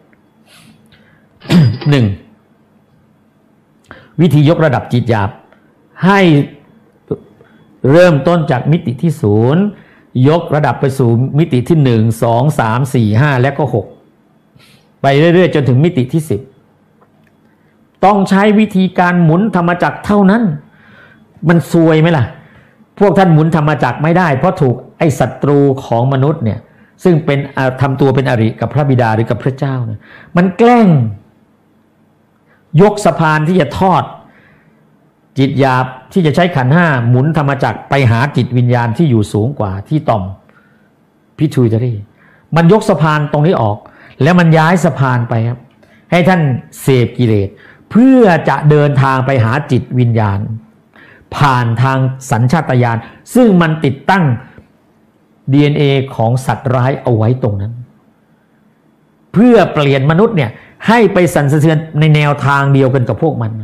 A: 1. วิธียกระดับจิตหยาบให้เริ่มต้นจากมิติที่0ยกระดับไปสู่มิติที่1 2 3 4 5และก็6ไปเรื่อยๆจนถึงมิติที่10ต้องใช้วิธีการหมุนธรรมจักรเท่านั้นมันซวยไหมล่ะพวกท่านหมุนธรรมจักรไม่ได้เพราะถูกไอ้ศัตรูของมนุษย์เนี่ยซึ่งเป็นทำตัวเป็นอริกับพระบิดาหรือกับพระเจ้าเนี่ยมันแกล้งยกสะพานที่จะทอดจิตหยาบที่จะใช้ขันธ์5หมุนธรรมจักรไปหาจิตวิญญาณที่อยู่สูงกว่าที่ต่อมพิทูตรีมันยกสะพานตรงนี้ออกแล้วมันย้ายสะพานไปครับให้ท่านเสพกิเลสเพื่อจะเดินทางไปหาจิตวิญญาณผ่านทางสัญชาตญาณซึ่งมันติดตั้ง DNA ของสัตว์ร้ายเอาไว้ตรงนั้นเพื่อเปลี่ยนมนุษย์เนี่ยให้ไปสั่นสะเทือนในแนวทางเดียวกันกับพวกมัน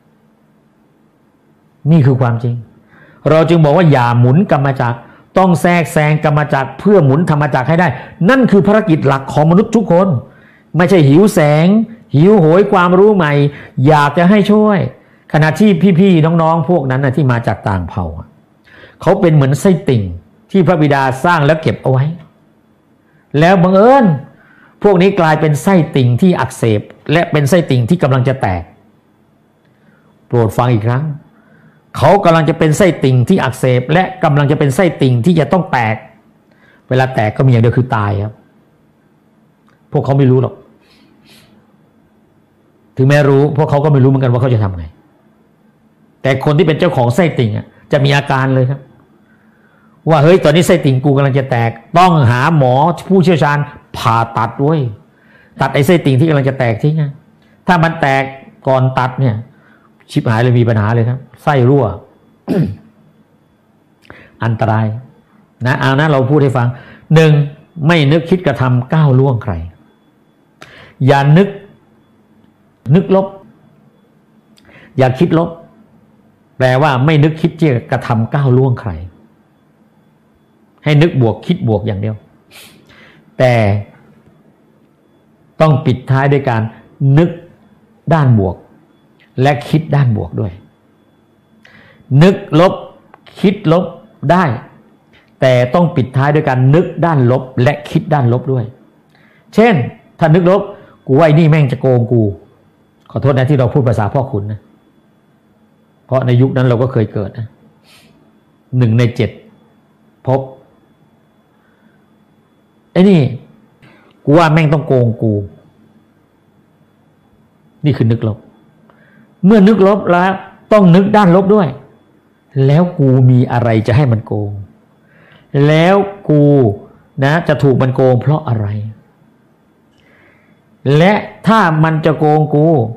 A: นี่คือความจริงเราจึงบอกว่าอย่าหมุนกรรมจักรต้องแทรกแซงกรรมจักรเพื่อหมุนธรรมจักรให้ได้นั่นคือภารกิจหลักของมนุษย์ทุกคนไม่ใช่หิวแสงหิวโหยความรู้ใหม่อยากจะให้ช่วยขณะที่พี่ๆน้องๆพวกนั้นนะที่มาจากต่างเผ่าเขาเป็นเหมือนไส้ติ่งที่พระบิดาสร้างแล้วเก็บเอาไว้แล้วบังเอิญพวกนี้กลายเป็นไส้ติ่งที่อักเสบและเป็นไส้ติ่งที่กำลังจะแตกโปรดฟังอีกครั้งเขากำลังจะเป็นไส้ติ่งที่อักเสบและกำลังจะเป็นไส้ติ่งที่จะต้องแตกเวลาแตกก็มีอย่างเดียวคือตายครับพวกเขาไม่รู้หรอกถึงแม้รู้พวกเขาก็ไม่รู้เหมือนกันว่าเขาจะทำไงแต่คนที่เป็นเจ้าของไส้ติ่งจะมีอาการเลยครับว่าเฮ้ยตอนนี้ไส้ติ่งกูกำลังจะแตกต้องหาหมอผู้เชี่ยวชาญผ่าตัดด้วยตัดไอ้ไส้ติ่งที่กำลังจะแตกทิ้งถ้ามันแตกก่อนตัดเนี่ยชิบหายเลยมีปัญหาเลยครับไส้รั่ว อันตรายนะเอานะเราพูดให้ฟัง1ไม่นึกคิดกระทำก้าวล่วงใครอย่านึกลบอย่าคิดลบแปลว่าไม่นึกคิดที่จะกระทำก้าวล่วงใครให้นึกบวกคิดบวกอย่างเดียวแต่ต้องปิดท้ายด้วยการนึกด้านบวกและคิดด้านบวกด้วยนึกลบคิดลบได้แต่ต้องปิดท้ายด้วยการนึกด้านลบและคิดด้านลบด้วยเช่นถ้านึกลบกูว่าไอ้นี่แม่งจะโกงกูขอโทษนะที่เราพูดภาษาพ่อคุณนะเพราะในยุคนั้นเราก็เคยเกิดนะ1 ใน 7พบไอ้นี่กูว่าแม่งต้องโกงกูนี่คือนึกลบเมื่อนึกลบแล้วต้องนึกด้านลบด้วยแล้วกูมีอะไรจะให้มันโกงแล้วกูนะจะถูกมันโกงเพราะอะไรและถ้ามันจะโกง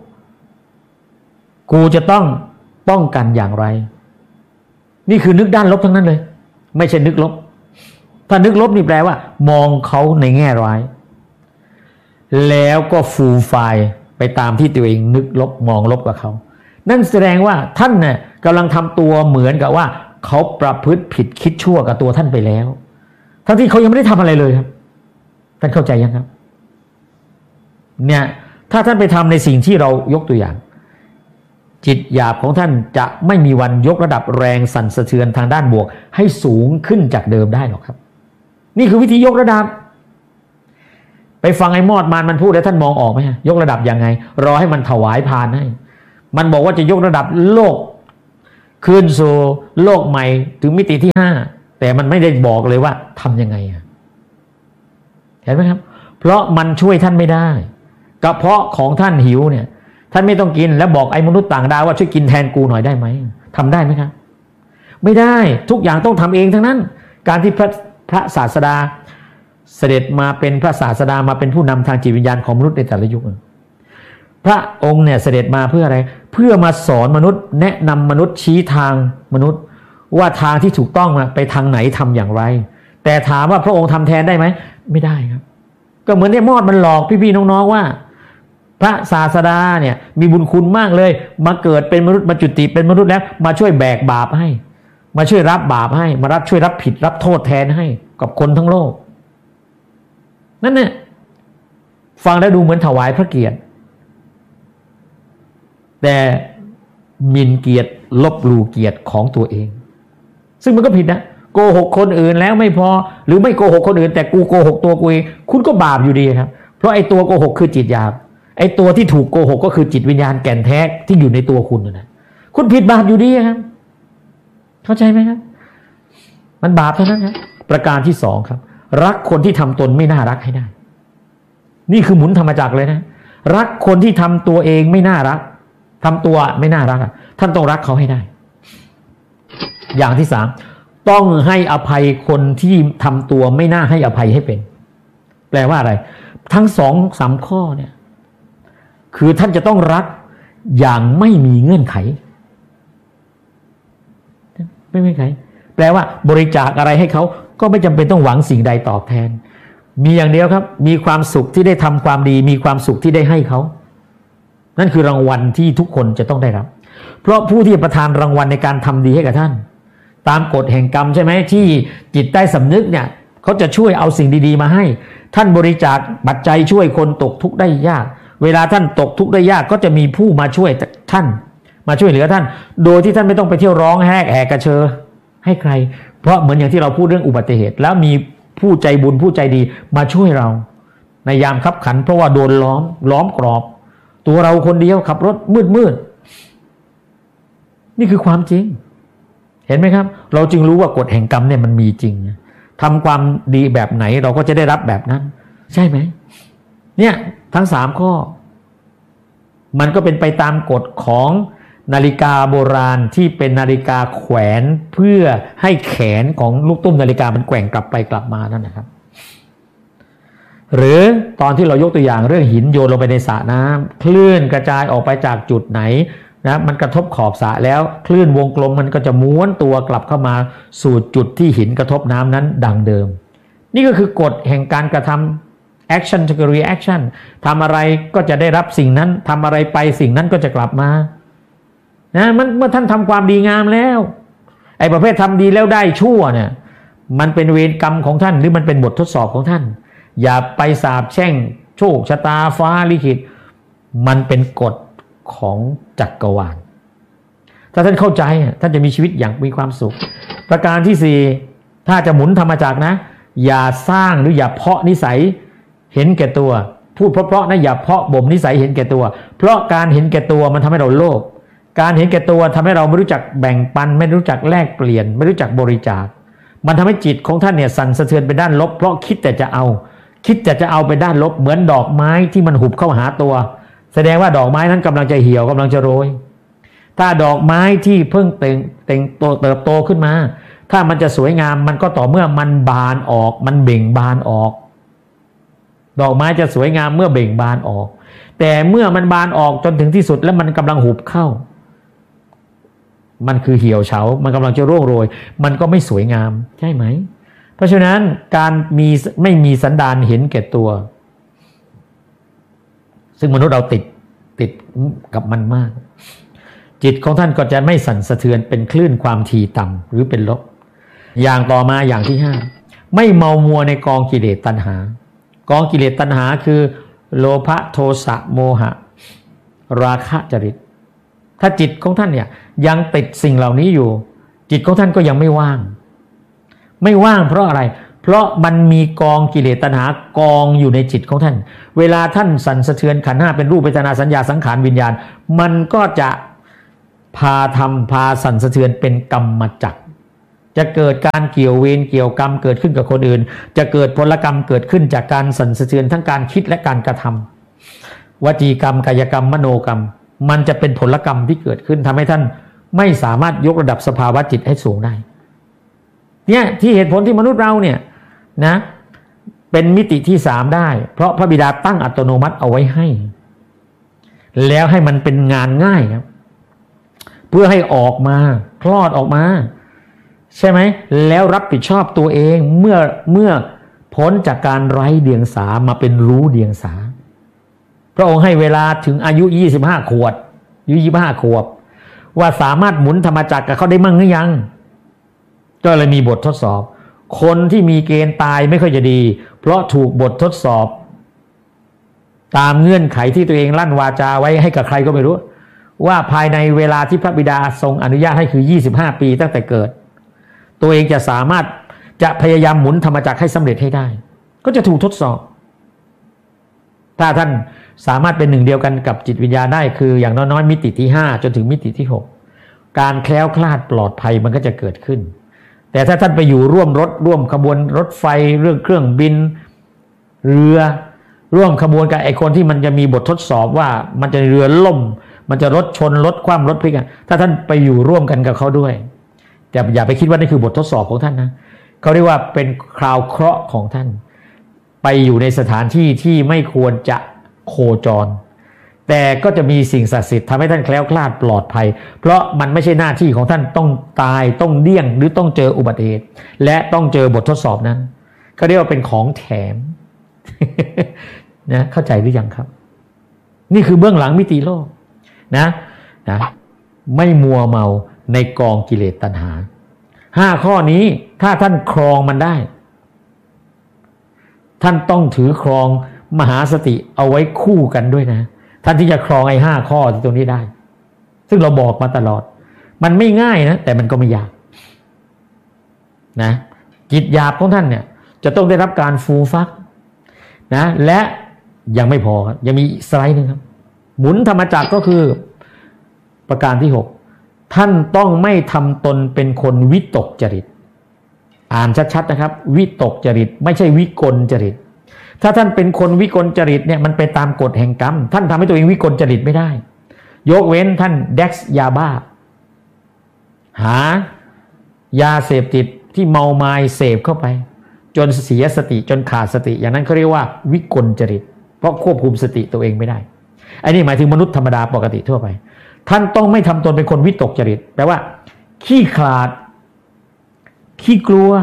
A: กูจะต้องป้องกันอย่างไรนี่คือนึกด้านลบทั้งนั้นเลยไม่ใช่นึกลบถ้านึกลบนี่แปลว่ามองเขาในแง่ร้ายแล้วก็ฟูมไฟล์ไปตามที่ตัวเองนึกลบมองลบกับเขานั่นแสดงว่าท่านเนี่ยกำลังทำตัวเหมือนกับว่าเขาประพฤติผิดคิดชั่วกับตัวท่านไปแล้วทั้งที่เขายังไม่ได้ทำอะไรเลยครับท่านเข้าใจยังครับเนี่ยถ้าท่านไปทำในสิ่งที่เรายกตัวอย่างจิตหยาบของท่านจะไม่มีวันยกระดับแรงสั่นสะเทือนทางด้านบวกให้สูงขึ้นจากเดิมได้หรอกครับนี่คือวิธียกระดับไปฟังไอ้มอดมันพูดแล้วท่านมองออกไหมยกระดับยังไงรอให้มันถวายพานให้มันบอกว่าจะยกระดับโลกคืนสู่โลกใหม่ถึงมิติที่5แต่มันไม่ได้บอกเลยว่าทำยังไงเห็นไหมครับเพราะมันช่วยท่านไม่ได้กระเพาะของท่านหิวเนี่ยท่านไม่ต้องกินแล้วบอกไอ้มนุษย์ต่างดาวว่าช่วยกินแทนกูหน่อยได้ไหมทำได้ไหมครับไม่ได้ทุกอย่างต้องทำเองทั้งนั้นการที่พระศาสดาเสด็จมาเป็นพระศาสดามาเป็นผู้นำทางจิตวิญญาณของมนุษย์ในแต่ละยุคพระองค์เนี่ยเสด็จมาเพื่ออะไรเพื่อมาสอนมนุษย์แนะนำมนุษย์ชี้ทางมนุษย์ว่าทางที่ถูกต้องไปทางไหนทำอย่างไรแต่ถามว่าพระองค์ทำแทนได้ไหมไม่ได้ครับก็เหมือนไอ้มอดมันหลอกพี่ๆน้องๆว่าพระศาสดาเนี่ยมีบุญคุณมากเลยมาเกิดเป็นมนุษย์มาจุติเป็นมนุษย์แล้วมาช่วยแบกบาปให้มาช่วยรับบาปให้มาช่วยรับผิดรับโทษแทนให้กับคนทั้งโลกนั่นเนี่ยฟังแล้วดูเหมือนถวายพระเกียรติแต่หมิ่นเกียรติลบหลู่เกียรติของตัวเองซึ่งมันก็ผิดนะโกหกคนอื่นแล้วไม่พอหรือไม่โกหกคนอื่นแต่กูโกหกตัวกูเองคุณก็บาปอยู่ดีครับเพราะไอ้ตัวโกหกคือจิตหยาบไอ้ตัวที่ถูกโกหกก็คือจิตวิญญาณแก่นแท้ที่อยู่ในตัวคุณนะคุณผิดบาปอยู่ดีครับเข้าใจไหมครับมันบาปเท่านั้นครับประการที่2ครับรักคนที่ทำตนไม่น่ารักให้ได้นี่คือหมุนธรรมจักรเลยนะรักคนที่ทำตัวเองไม่น่ารักทำตัวไม่น่ารักท่านต้องรักเขาให้ได้อย่างที่3ต้องให้อภัยคนที่ทำตัวไม่น่าให้อภัยให้เป็นแปลว่าอะไรทั้ง2-3ข้อเนี่ยคือท่านจะต้องรักอย่างไม่มีเงื่อนไขไม่มีเงื่อนไขแปลว่าบริจาคอะไรให้เขาก็ไม่จำเป็นต้องหวังสิ่งใดตอบแทนมีอย่างเดียวครับมีความสุขที่ได้ทำความดีมีความสุขที่ได้ให้เขานั่นคือรางวัลที่ทุกคนจะต้องได้รับเพราะผู้ที่ประทานรางวัลในการทำดีให้กับท่านตามกฎแห่งกรรมใช่ไหมที่จิตใต้สำนึกเนี่ยเขาจะช่วยเอาสิ่งดีๆมาให้ท่านบริจาคปัจจัยช่วยคนตกทุกข์ได้ยากเวลาท่านตกทุกข์ได้ยากก็จะมีผู้มาช่วยท่านมาช่วยเหลือท่านโดยที่ท่านไม่ต้องไปเที่ยวร้องแหกกระเชอให้ใครเพราะเหมือนอย่างที่เราพูดเรื่องอุบัติเหตุแล้วมีผู้ใจบุญผู้ใจดีมาช่วยเราในยามคับขันเพราะว่าโดนล้อมกรอบตัวเราคนเดียวขับรถมืดนี่คือความจริงเห็นไหมครับเราจึงรู้ว่ากฎแห่งกรรมเนี่ยมันมีจริงทำความดีแบบไหนเราก็จะได้รับแบบนั้นใช่ไหมเนี่ยทั้ง3ข้อมันก็เป็นไปตามกฎของนาฬิกาโบราณที่เป็นนาฬิกาแขวนเพื่อให้แขนของลูกตุ้มนาฬิกามันแกว่งกลับไปกลับมานั่นนะครับหรือตอนที่เรายกตัวอย่างเรื่องหินโยนลงไปในสระน้ำคลื่นกระจายออกไปจากจุดไหนนะมันกระทบขอบสระแล้วคลื่นวงกลมมันก็จะม้วนตัวกลับเข้ามาสู่จุดที่หินกระทบน้ำนั้นดังเดิมนี่ก็คือกฎแห่งการกระทำ action to reaction ทำอะไรก็จะได้รับสิ่งนั้นทำอะไรไปสิ่งนั้นก็จะกลับมานะมันเมื่อท่านทำความดีงามแล้วไอ้ประเภททำดีแล้วได้ชั่วเนี่ยมันเป็นเวรกรรมของท่านหรือมันเป็นบททดสอบของท่านอย่าไปสาปแช่งโชคชะตาฟ้าลิขิตมันเป็นกฎของจักรวาลถ้าท่านเข้าใจท่านจะมีชีวิตอย่างมีความสุขประการที่4ถ้าจะหมุนธรรมจักรนะอย่าสร้างหรืออย่าเพาะนิสัยเห็นแก่ตัวพูดเพราะๆนะอย่าเพาะบ่มนิสัยเห็นแก่ตัวเพราะการเห็นแก่ตัวมันทำให้เราโลภการเห็นแก่ตัวทำให้เราไม่รู้จักแบ่งปันไม่รู้จักแลกเปลี่ยนไม่รู้จักบริจาคมันทำให้จิตของท่านเนี่ยสั่นสะเทือนไปด้านลบเพราะคิดแต่จะเอาไปด้านลบเหมือนดอกไม้ที่มันหุบเข้าหาตัวแสดงว่าดอกไม้นั้นกำลังจะเหี่ยวกำลังจะโรยถ้าดอกไม้ที่เพิ่งเติบโตขึ้นมาถ้ามันจะสวยงามมันก็ต่อเมื่อมันบานออกมันเบ่งบานออกดอกไม้จะสวยงามเมื่อเบ่งบานออกแต่เมื่อมันบานออกจนถึงที่สุดแล้วมันกำลังหุบเข้ามันคือเหี่ยวเฉามันกำลังจะร่วงโรยมันก็ไม่สวยงามใช่ไหมเพราะฉะนั้นการไม่มีสันดานเห็นแก่ตัวซึ่งมนุษย์เราติดกับมันมากจิตของท่านก็จะไม่สั่นสะเทือนเป็นคลื่นความถี่ต่ำหรือเป็นลบอย่างต่อมาอย่างที่5ไม่เมามัวในกองกิเลสตัณหากองกิเลสตัณหาคือโลภะโทสะโมหะราคะจริตถ้าจิตของท่านเนี่ยยังติดสิ่งเหล่านี้อยู่จิตของท่านก็ยังไม่ว่างเพราะอะไรเพราะมันมีกองกิเลสตัณหากองอยู่ในจิตของท่านเวลาท่านสั่นสะเทือนขันธ์ห้าเป็นรูปเวทนาสัญญาสังขารวิญญาณมันก็จะพาทำพาสั่นสะเทือนเป็นกรรมจักรจะเกิดการเกี่ยวเวรเกี่ยวกรรมเกิดขึ้นกับคนอื่นจะเกิดผลกรรมเกิดขึ้นจากการสั่นสะเทือนทั้งการคิดและการกระทำวจีกรรมกายกรรมมโนกรรมมันจะเป็นผลกรรมที่เกิดขึ้นทำให้ท่านไม่สามารถยกระดับสภาวะจิตให้สูงได้เนี่ยที่เหตุผลที่มนุษย์เราเนี่ยนะเป็นมิติที่3ได้เพราะพระบิดาตั้งอัตโนมัติเอาไว้ให้แล้วให้มันเป็นงานง่ายครับเพื่อให้ออกมาคลอดออกมาใช่ไหมแล้วรับผิดชอบตัวเองเมื่อพ้นจากการไร้เดียงสามาเป็นรู้เดียงสาพระองค์ให้เวลาถึงอายุ25 ขวบ25 ขวบว่าสามารถหมุนธรรมจักรกับเขาได้มั่งหรือยังก็เลยมีบททดสอบคนที่มีเกณฑ์ตายไม่ค่อยจะดีเพราะถูกบททดสอบตามเงื่อนไขที่ตัวเองลั่นวาจาไว้ให้กับใครก็ไม่รู้ว่าภายในเวลาที่พระบิดาทรงอนุญาตให้คือ25 ปีตั้งแต่เกิดตัวเองจะสามารถจะพยายามหมุนธรรมจักรให้สำเร็จให้ได้ก็จะถูกทดสอบถ้าท่านสามารถเป็นหนึ่งเดียวกันกับจิตวิญญาณได้คืออย่างน้อยๆมิติที่5จนถึงมิติที่6การแคล้วคลาดปลอดภัยมันก็จะเกิดขึ้นแต่ถ้าท่านไปอยู่ร่วมรถร่วมขบวนรถไฟเรื่องเครื่องบินเรือร่วมขบวนกับไอ้คนที่มันจะมีบททดสอบว่ามันจะเรือล่มมันจะรถชนรถคว่ำรถพลิกถ้าท่านไปอยู่ร่วมกันกับเขาด้วยแต่อย่าไปคิดว่านี่คือบททดสอบของท่านนะเขาเรียกว่าเป็นคราวเคราะห์ของท่านไปอยู่ในสถานที่ที่ไม่ควรจะโคจรแต่ก็จะมีสิ่งศักดิ์สิทธิ์ทำให้ท่านแคล้วคลาดปลอดภัยเพราะมันไม่ใช่หน้าที่ของท่านต้องตายต้องเดี้ยงหรือต้องเจออุบัติเหตุและต้องเจอบททดสอบนั้นเขาเรียกว่าเป็นของแถม นะเข้าใจหรือยังครับนี่คือเบื้องหลังมิติโลกนะไม่มัวเมาในกองกิเลสตัณหา5 ข้อนี้ถ้าท่านครองมันได้ท่านต้องถือครองมหาสติเอาไว้คู่กันด้วยนะท่านที่จะครองไอ้5 ข้อที่ตรงนี้ได้ซึ่งเราบอกมาตลอดมันไม่ง่ายนะแต่มันก็ไม่ยากนะจิตหยาบของท่านเนี่ยจะต้องได้รับการฟูฟักนะและยังไม่พอครับยังมีสไลด์นึงครับหมุนธรรมจักรก็คือประการที่6ท่านต้องไม่ทำตนเป็นคนวิตกจริตอ่านชัดๆนะครับวิตกจริตไม่ใช่วิกลจริตถ้าท่านเป็นคนวิกลจริตเนี่ยมันไปตามกฎแห่งกรรมท่านทำให้ตัวเองวิกลจริตไม่ได้ยกเว้นท่านเด็กซ์ยาบ้าหายาเสพติดที่เมามายเสพเข้าไปจนเสียสติจนขาดสติอย่างนั้นเขาเรียกว่าวิกลจริตเพราะควบคุมสติตัวเองไม่ได้อันนี้หมายถึงมนุษย์ธรรมดาปกติทั่วไปท่านต้องไม่ทำตนเป็นคนวิตกจริตแปลว่าขี้ขลาดขี้กลั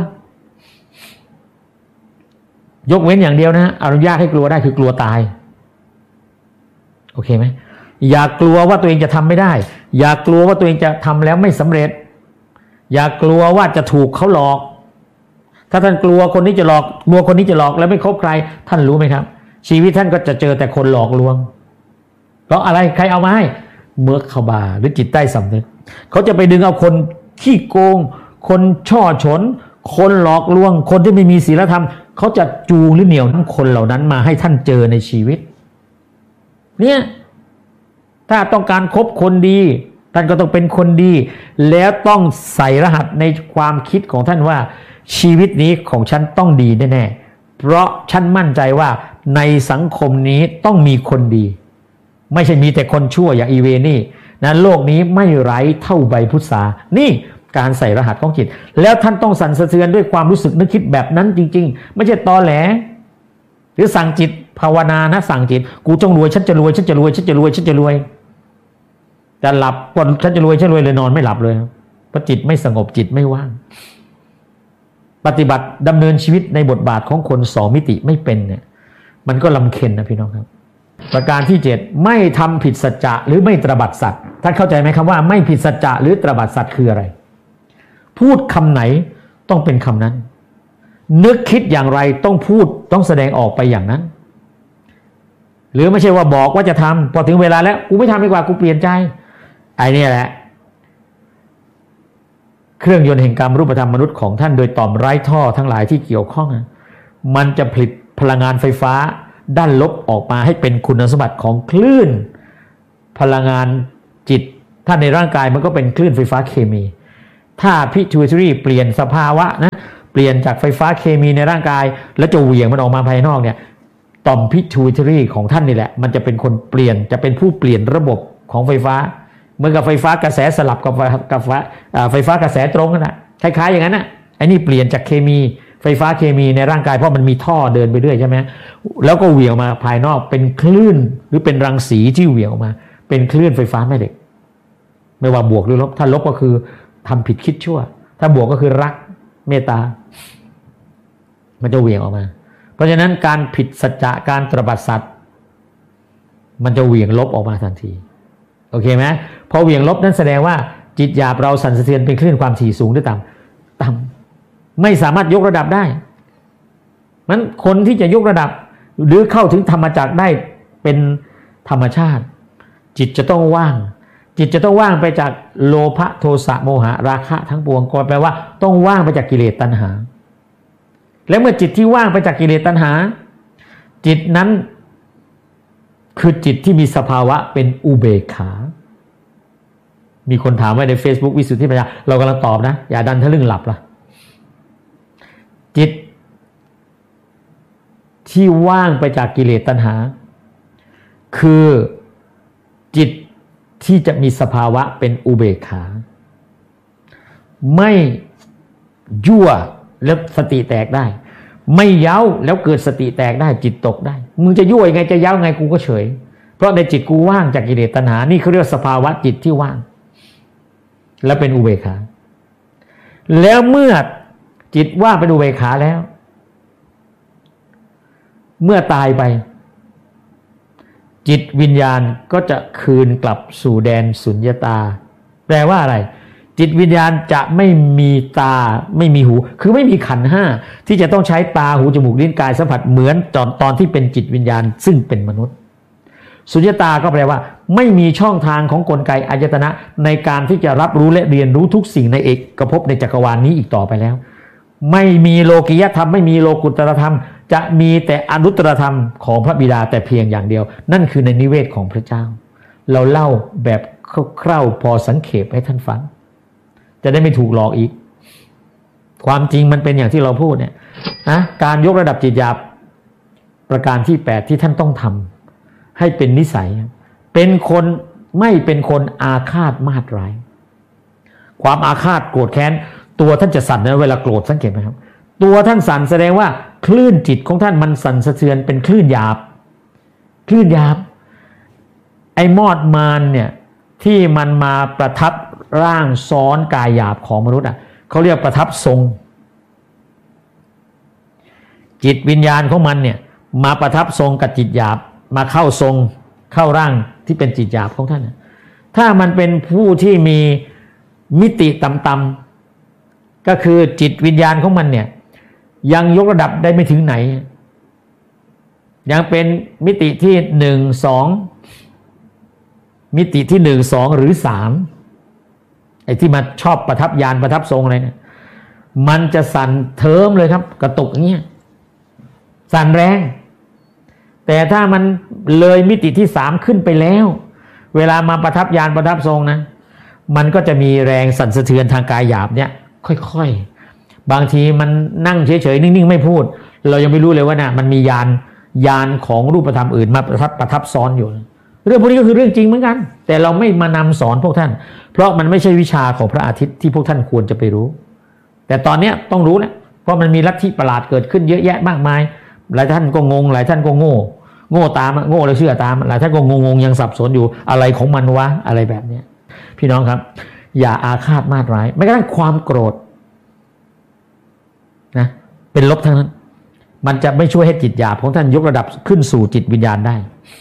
A: วยกเว้นอย่างเดียวนะอนุญาตให้กลัวได้คือกลัวตายโอเคไหมอย่ากลัวว่าตัวเองจะทำไม่ได้อย่ากลัวว่าตัวเองจะทำแล้วไม่สำเร็จอย่ากลัวว่าจะถูกเขาหลอกถ้าท่านกลัวคนนี้จะหลอกกลัวคนนี้จะหลอกแล้วไม่คบใครท่านรู้ไหมครับชีวิตท่านก็จะเจอแต่คนหลอกลวงเพราะอะไรใครเอามาให้เมือกขบาหรือจิตใต้สำนึกเขาจะไปดึงเอาคนขี้โกงคนช่อฉนคนหลอกลวงคนที่ไม่มีศีลธรรมเขาจะจูงหรือเหนี่ยวทั้งคนเหล่านั้นมาให้ท่านเจอในชีวิตเนี่ยถ้าต้องการคบคนดีท่านก็ต้องเป็นคนดีแล้วต้องใส่รหัสในความคิดของท่านว่าชีวิตนี้ของฉันต้องดีแน่ๆเพราะฉันมั่นใจว่าในสังคมนี้ต้องมีคนดีไม่ใช่มีแต่คนชั่วอย่างอีเวนี่นะโลกนี้ไม่ไร้เท่าใบพุทรานี่การใส่รหัสของจิตแล้วท่านต้องสั่นสะเทือนด้วยความรู้สึกนึกคิดแบบนั้นจริงๆไม่ใช่ตอแหลหรือสั่งจิตภาวนานะสั่งจิตกูต้องรวยฉันจะรวยฉันจะรวยฉันจะรวยฉันจะรวยแต่หลับก่อนฉันจะรวยฉันรวยเลยนอนไม่หลับเลยเพราะจิตไม่สงบจิตไม่ว่างปฏิบัติดำเนินชีวิตในบทบาทของคน2 มิติไม่เป็นเนี่ยมันก็ลำเค็ญนะพี่น้องครับประการที่7ไม่ทำผิดสัจจะหรือไม่ตระบัดสัตย์ท่านเข้าใจไหมครับว่าไม่ผิดสัจจะหรือตระบัดสัตย์คืออะไรพูดคำไหนต้องเป็นคำนั้นนึกคิดอย่างไรต้องพูดต้องแสดงออกไปอย่างนั้นหรือไม่ใช่ว่าบอกว่าจะทำพอถึงเวลาแล้วกูไม่ทำดีกว่ากูเปลี่ยนใจไอ้นี่แหละเครื่องยนต์แห่งกรรมรูปธรรมมนุษย์ของท่านโดยต่อมไร้ท่อทั้งหลายที่เกี่ยวข้องมันจะผลิตพลังงานไฟฟ้าด้านลบออกมาให้เป็นคุณสมบัติของคลื่นพลังงานจิตถ้าในร่างกายมันก็เป็นคลื่นไฟฟ้าเคมีถ้าpituitaryเปลี่ยนสภาวะนะเปลี่ยนจากไฟฟ้าเคมีในร่างกายแล้วจะเหวี่ยงมันออกมาภายนอกเนี่ยต่อมpituitaryของท่านนี่แหละมันจะเป็นคนเปลี่ยนจะเป็นผู้เปลี่ยนระบบของไฟฟ้าเหมือนกับไฟฟ้ากระแสสลับกับไฟฟ้ากระแสตรงกันนะคล้ายๆอย่างนั้นนะไอ้นี่เปลี่ยนจากเคมีไฟฟ้าเคมีในร่างกายเพราะมันมีท่อเดินไปเรื่อยใช่ไหมแล้วก็เหวี่ยงมาภายนอกเป็นคลื่นหรือเป็นรังสีที่เหวี่ยงออกมาเป็นคลื่นไฟฟ้าแม่เหล็กไม่ว่าบวกหรือลบถ้าลบก็คือทำผิดคิดชั่วถ้าบวกก็คือรักเมตตามันจะเหวี่ยงออกมาเพราะฉะนั้นการผิดสัจจะการตระบัดสัตย์มันจะเหวี่ยงลบออกมาทันทีโอเคไหมพอเหวี่ยงลบนั้นแสดงว่าจิตหยาบเราสั่นสะเทือนเป็นคลื่นความถี่สูงหรือต่ำไม่สามารถยกระดับได้มันคนที่จะยกระดับหรือเข้าถึงธรรมจักรได้เป็นธรรมชาติจิตจะต้องว่างจิตจะต้องว่างไปจากโลภะโทสะโมหะราคะทั้งปวงก็แปลว่าต้องว่างไปจากกิเลสตัณหาและเมื่อจิตที่ว่างไปจากกิเลสตัณหาจิตนั้นคือจิตที่มีสภาวะเป็นอุเบกขามีคนถามไว้ใน Facebook วิสุทธิปัญญาเรากำลังตอบนะอย่าดันทะลึ่งหลับล่ะจิตที่ว่างไปจากกิเลสตัณหาคือจิตที่จะมีสภาวะเป็นอุเบกขาไม่ยั่วแล้วสติแตกได้ไม่เย้าแล้วเกิดสติแตกได้จิตตกได้มึงจะยั่วยังไงจะเย้าไงกูก็เฉยเพราะในจิตกูว่างจากกิเลสตัณหานี่เขาเรียกสภาวะจิตที่ว่างและเป็นอุเบกขาแล้วเมื่อจิตว่างเป็นอุเบกขาแล้วเมื่อตายไปจิตวิญญาณก็จะคืนกลับสู่แดนสุญญตาแปลว่าอะไรจิตวิญญาณจะไม่มีตาไม่มีหูคือไม่มีขันธ์ห้าที่จะต้องใช้ตาหูจมูกลิ้นกายสัมผัสเหมือนตอนที่เป็นจิตวิญญาณซึ่งเป็นมนุษย์สุญญตาก็แปลว่าไม่มีช่องทางของกลไกอายตนะในการที่จะรับรู้และเรียนรู้ทุกสิ่งในเอกภพในจักรวาลนี้อีกต่อไปแล้วไม่มีโลกิยธรรมไม่มีโลกุตตรธรรมจะมีแต่อนุตตรธรรมของพระบิดาแต่เพียงอย่างเดียวนั่นคือในนิเวศของพระเจ้าเราเล่าแบบคร่าวๆพอสังเขปให้ท่านฟังจะได้ไม่ถูกหลอกอีกความจริงมันเป็นอย่างที่เราพูดเนี่ยนะการยกระดับจิตหยาบประการที่8ที่ท่านต้องทำให้เป็นนิสัยเป็นคนไม่เป็นคนอาฆาตมาตร้ายความอาฆาตโกรธแค้นตัวท่านจะสั่นนะเวลาโกรธสังเกตไหมครับตัวท่านสั่นแสดงว่าคลื่นจิตของท่านมันสั่นสะเทือนเป็นคลื่นหยาบคลื่นหยาบไอ้มอดมารเนี่ยที่มันมาประทับร่างซ้อนกายหยาบของมนุษย์เขาเรียกประทับทรงจิตวิญญาณของมันเนี่ยมาประทับทรงกับจิตหยาบมาเข้าทรงเข้าร่างที่เป็นจิตหยาบของท่านถ้ามันเป็นผู้ที่มีมิติต่ำๆก็คือจิตวิญญาณของมันเนี่ยยังยกระดับได้ไม่ถึงไหนยังเป็นมิติที่1-2มิติที่1-2หรือ3ไอ้ที่มาชอบประทับญาณประทับทรงอะไรเนี่ยมันจะสั่นเทิมเลยครับกระตุกอย่างเงี้ยสั่นแรงแต่ถ้ามันเลยมิติที่3ขึ้นไปแล้วเวลามาประทับญาณประทับทรงนะมันก็จะมีแรงสั่นสะเทือนทางกายหยาบเนี่ยค่อยๆบางทีมันนั่งเฉยๆนิ่งๆไม่พูดเรายังไม่รู้เลยว่านะมันมีญาณของรูปธรรมอื่นมาประทับซ้อนอยู่เรื่องพวกนี้ก็คือเรื่องจริงเหมือนกันแต่เราไม่มานำสอนพวกท่านเพราะมันไม่ใช่วิชาของพระอาทิตย์ที่พวกท่านควรจะไปรู้แต่ตอนนี้ต้องรู้นะเพราะมันมีลัทธิประหลาดเกิดขึ้นเยอะแยะมากมายหลายท่านก็งงหลายท่านก็โง่ตามโง่แล้วเชื่อตามหลายท่านก็งงยังสับสนอยู่อะไรของมันวะอะไรแบบนี้พี่น้องครับอย่าอาฆาตมาตร้ายไม่กระทั่งความโกรธนะเป็นลบทั้งนั้นมันจะไม่ช่วยให้จิตหยาบของท่านยกระดับขึ้นสู่จิตวิญญาณได้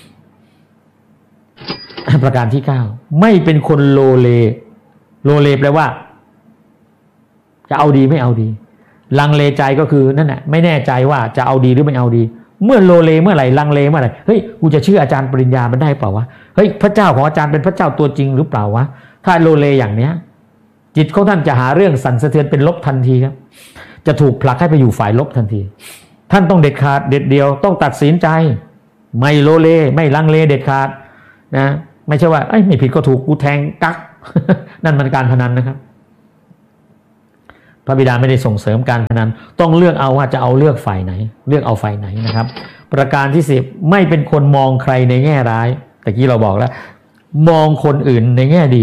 A: ประการที่9ไม่เป็นคนโลเลแปลว่าจะเอาดีไม่เอาดีลังเลใจก็คือนั่นแหละไม่แน่ใจว่าจะเอาดีหรือไม่เอาดีเมื่อโลเลเมื่อไหร่ลังเลเมื่อไหร่เฮ้ยกูจะเชื่ออาจารย์ปริญญามันได้เปล่าวะเฮ้ยพระเจ้าของอาจารย์เป็นพระเจ้าตัวจริงหรือเปล่าวะถ้าโลเลอย่างเนี้ยจจิตของท่านจะหาเรื่องสั่นสะเทือนเป็นลบทันทีครับจะถูกผลักให้ไปอยู่ฝ่ายลบทันทีท่านต้องเด็ดขาดเด็ดเดียวต้องตัดสินใจไม่โลเลไม่ลังเลเด็ดขาดนะไม่ใช่ว่าไม่ผิดก็ถูกกูแทงกัก นั่นมันการพนันนะครับพระบิดาไม่ได้ส่งเสริมการพนันต้องเลือกเอาว่าจะเอาเลือกฝ่ายไหนเลือกเอาฝ่ายไหนนะครับประการที่10ไม่เป็นคนมองใครในแง่ร้ายแต่กี้เราบอกแล้วมองคนอื่นในแง่ดี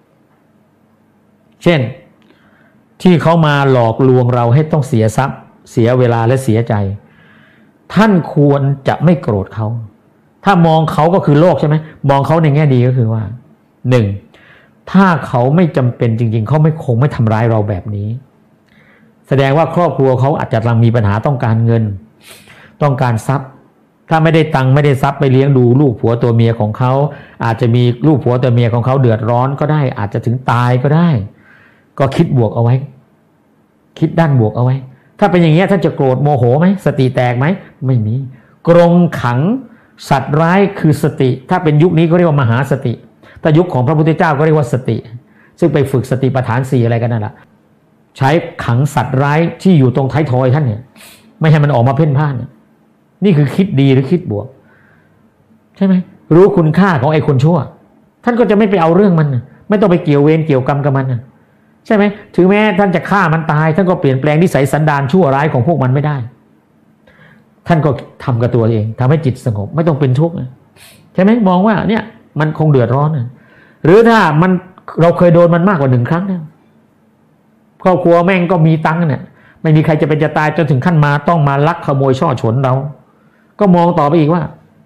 A: เช่นที่เขามาหลอกลวงเราให้ต้องเสียทรัพย์เสียเวลาและเสียใจท่านควรจะไม่โกรธเขาถ้ามองเขาก็คือโลกใช่ไหมมองเขาในแง่ดีก็คือว่า1ถ้าเขาไม่จำเป็นจริงๆเขาคงไม่ทำร้ายเราแบบนี้แสดงว่าครอบครัวเขาอาจจะกำลังมีปัญหาต้องการเงินต้องการทรัพย์ถ้าไม่ได้ตังค์ไม่ได้ทรัพย์ไปเลี้ยงดูลูกผัวตัวเมียของเขาอาจจะมีลูกผัวตัวเมียของเขาเดือดร้อนก็ได้อาจจะถึงตายก็ได้ก็คิดบวกเอาไว้คิดด้านบวกเอาไว้ถ้าเป็นอย่างนี้ท่านจะโกรธโมโหไหมสติแตกไหมไม่มีกรงขังสัตว์ร้ายคือสติถ้าเป็นยุคนี้ก็เรียกว่ามหาสติถ้ายุคของพระพุทธเจ้าก็เรียกว่าสติซึ่งไปฝึกสติปัฏฐาน4อะไรกันนั่นแหละใช้ขังสัตว์ร้ายที่อยู่ตรงท้ายทอยท่านเนี่ยไม่ให้มันออกมาเพ่นพ่านนี่คือคิดดีหรือคิดบวกใช่ไหมรู้คุณค่าของไอ้คนชั่วท่านก็จะไม่ไปเอาเรื่องมันไม่ต้องไปเกี่ยวเวรเกี่ยวกรรมกับมันใช่ไหมถึงแม้ท่านจะฆ่ามันตายท่านก็เปลี่ยนแปลงนิสัยสันดานชั่วร้ายของพวกมันไม่ได้ท่านก็ทำกับตัวเองทำให้จิตสงบไม่ต้องเป็นทุกข์ใช่ไหมมองว่าเนี่ยมันคงเดือดร้อนหรือถ้ามันเราเคยโดนมันมากกว่า1ครั้งเนี่ยครอบครัวแม่งก็มีตังค์เนี่ยไม่มีใครจะเป็นจะตายจนถึงขั้นมาต้องมาลักขโมยช่อฉนเราก็มองต่อไปอีกว่า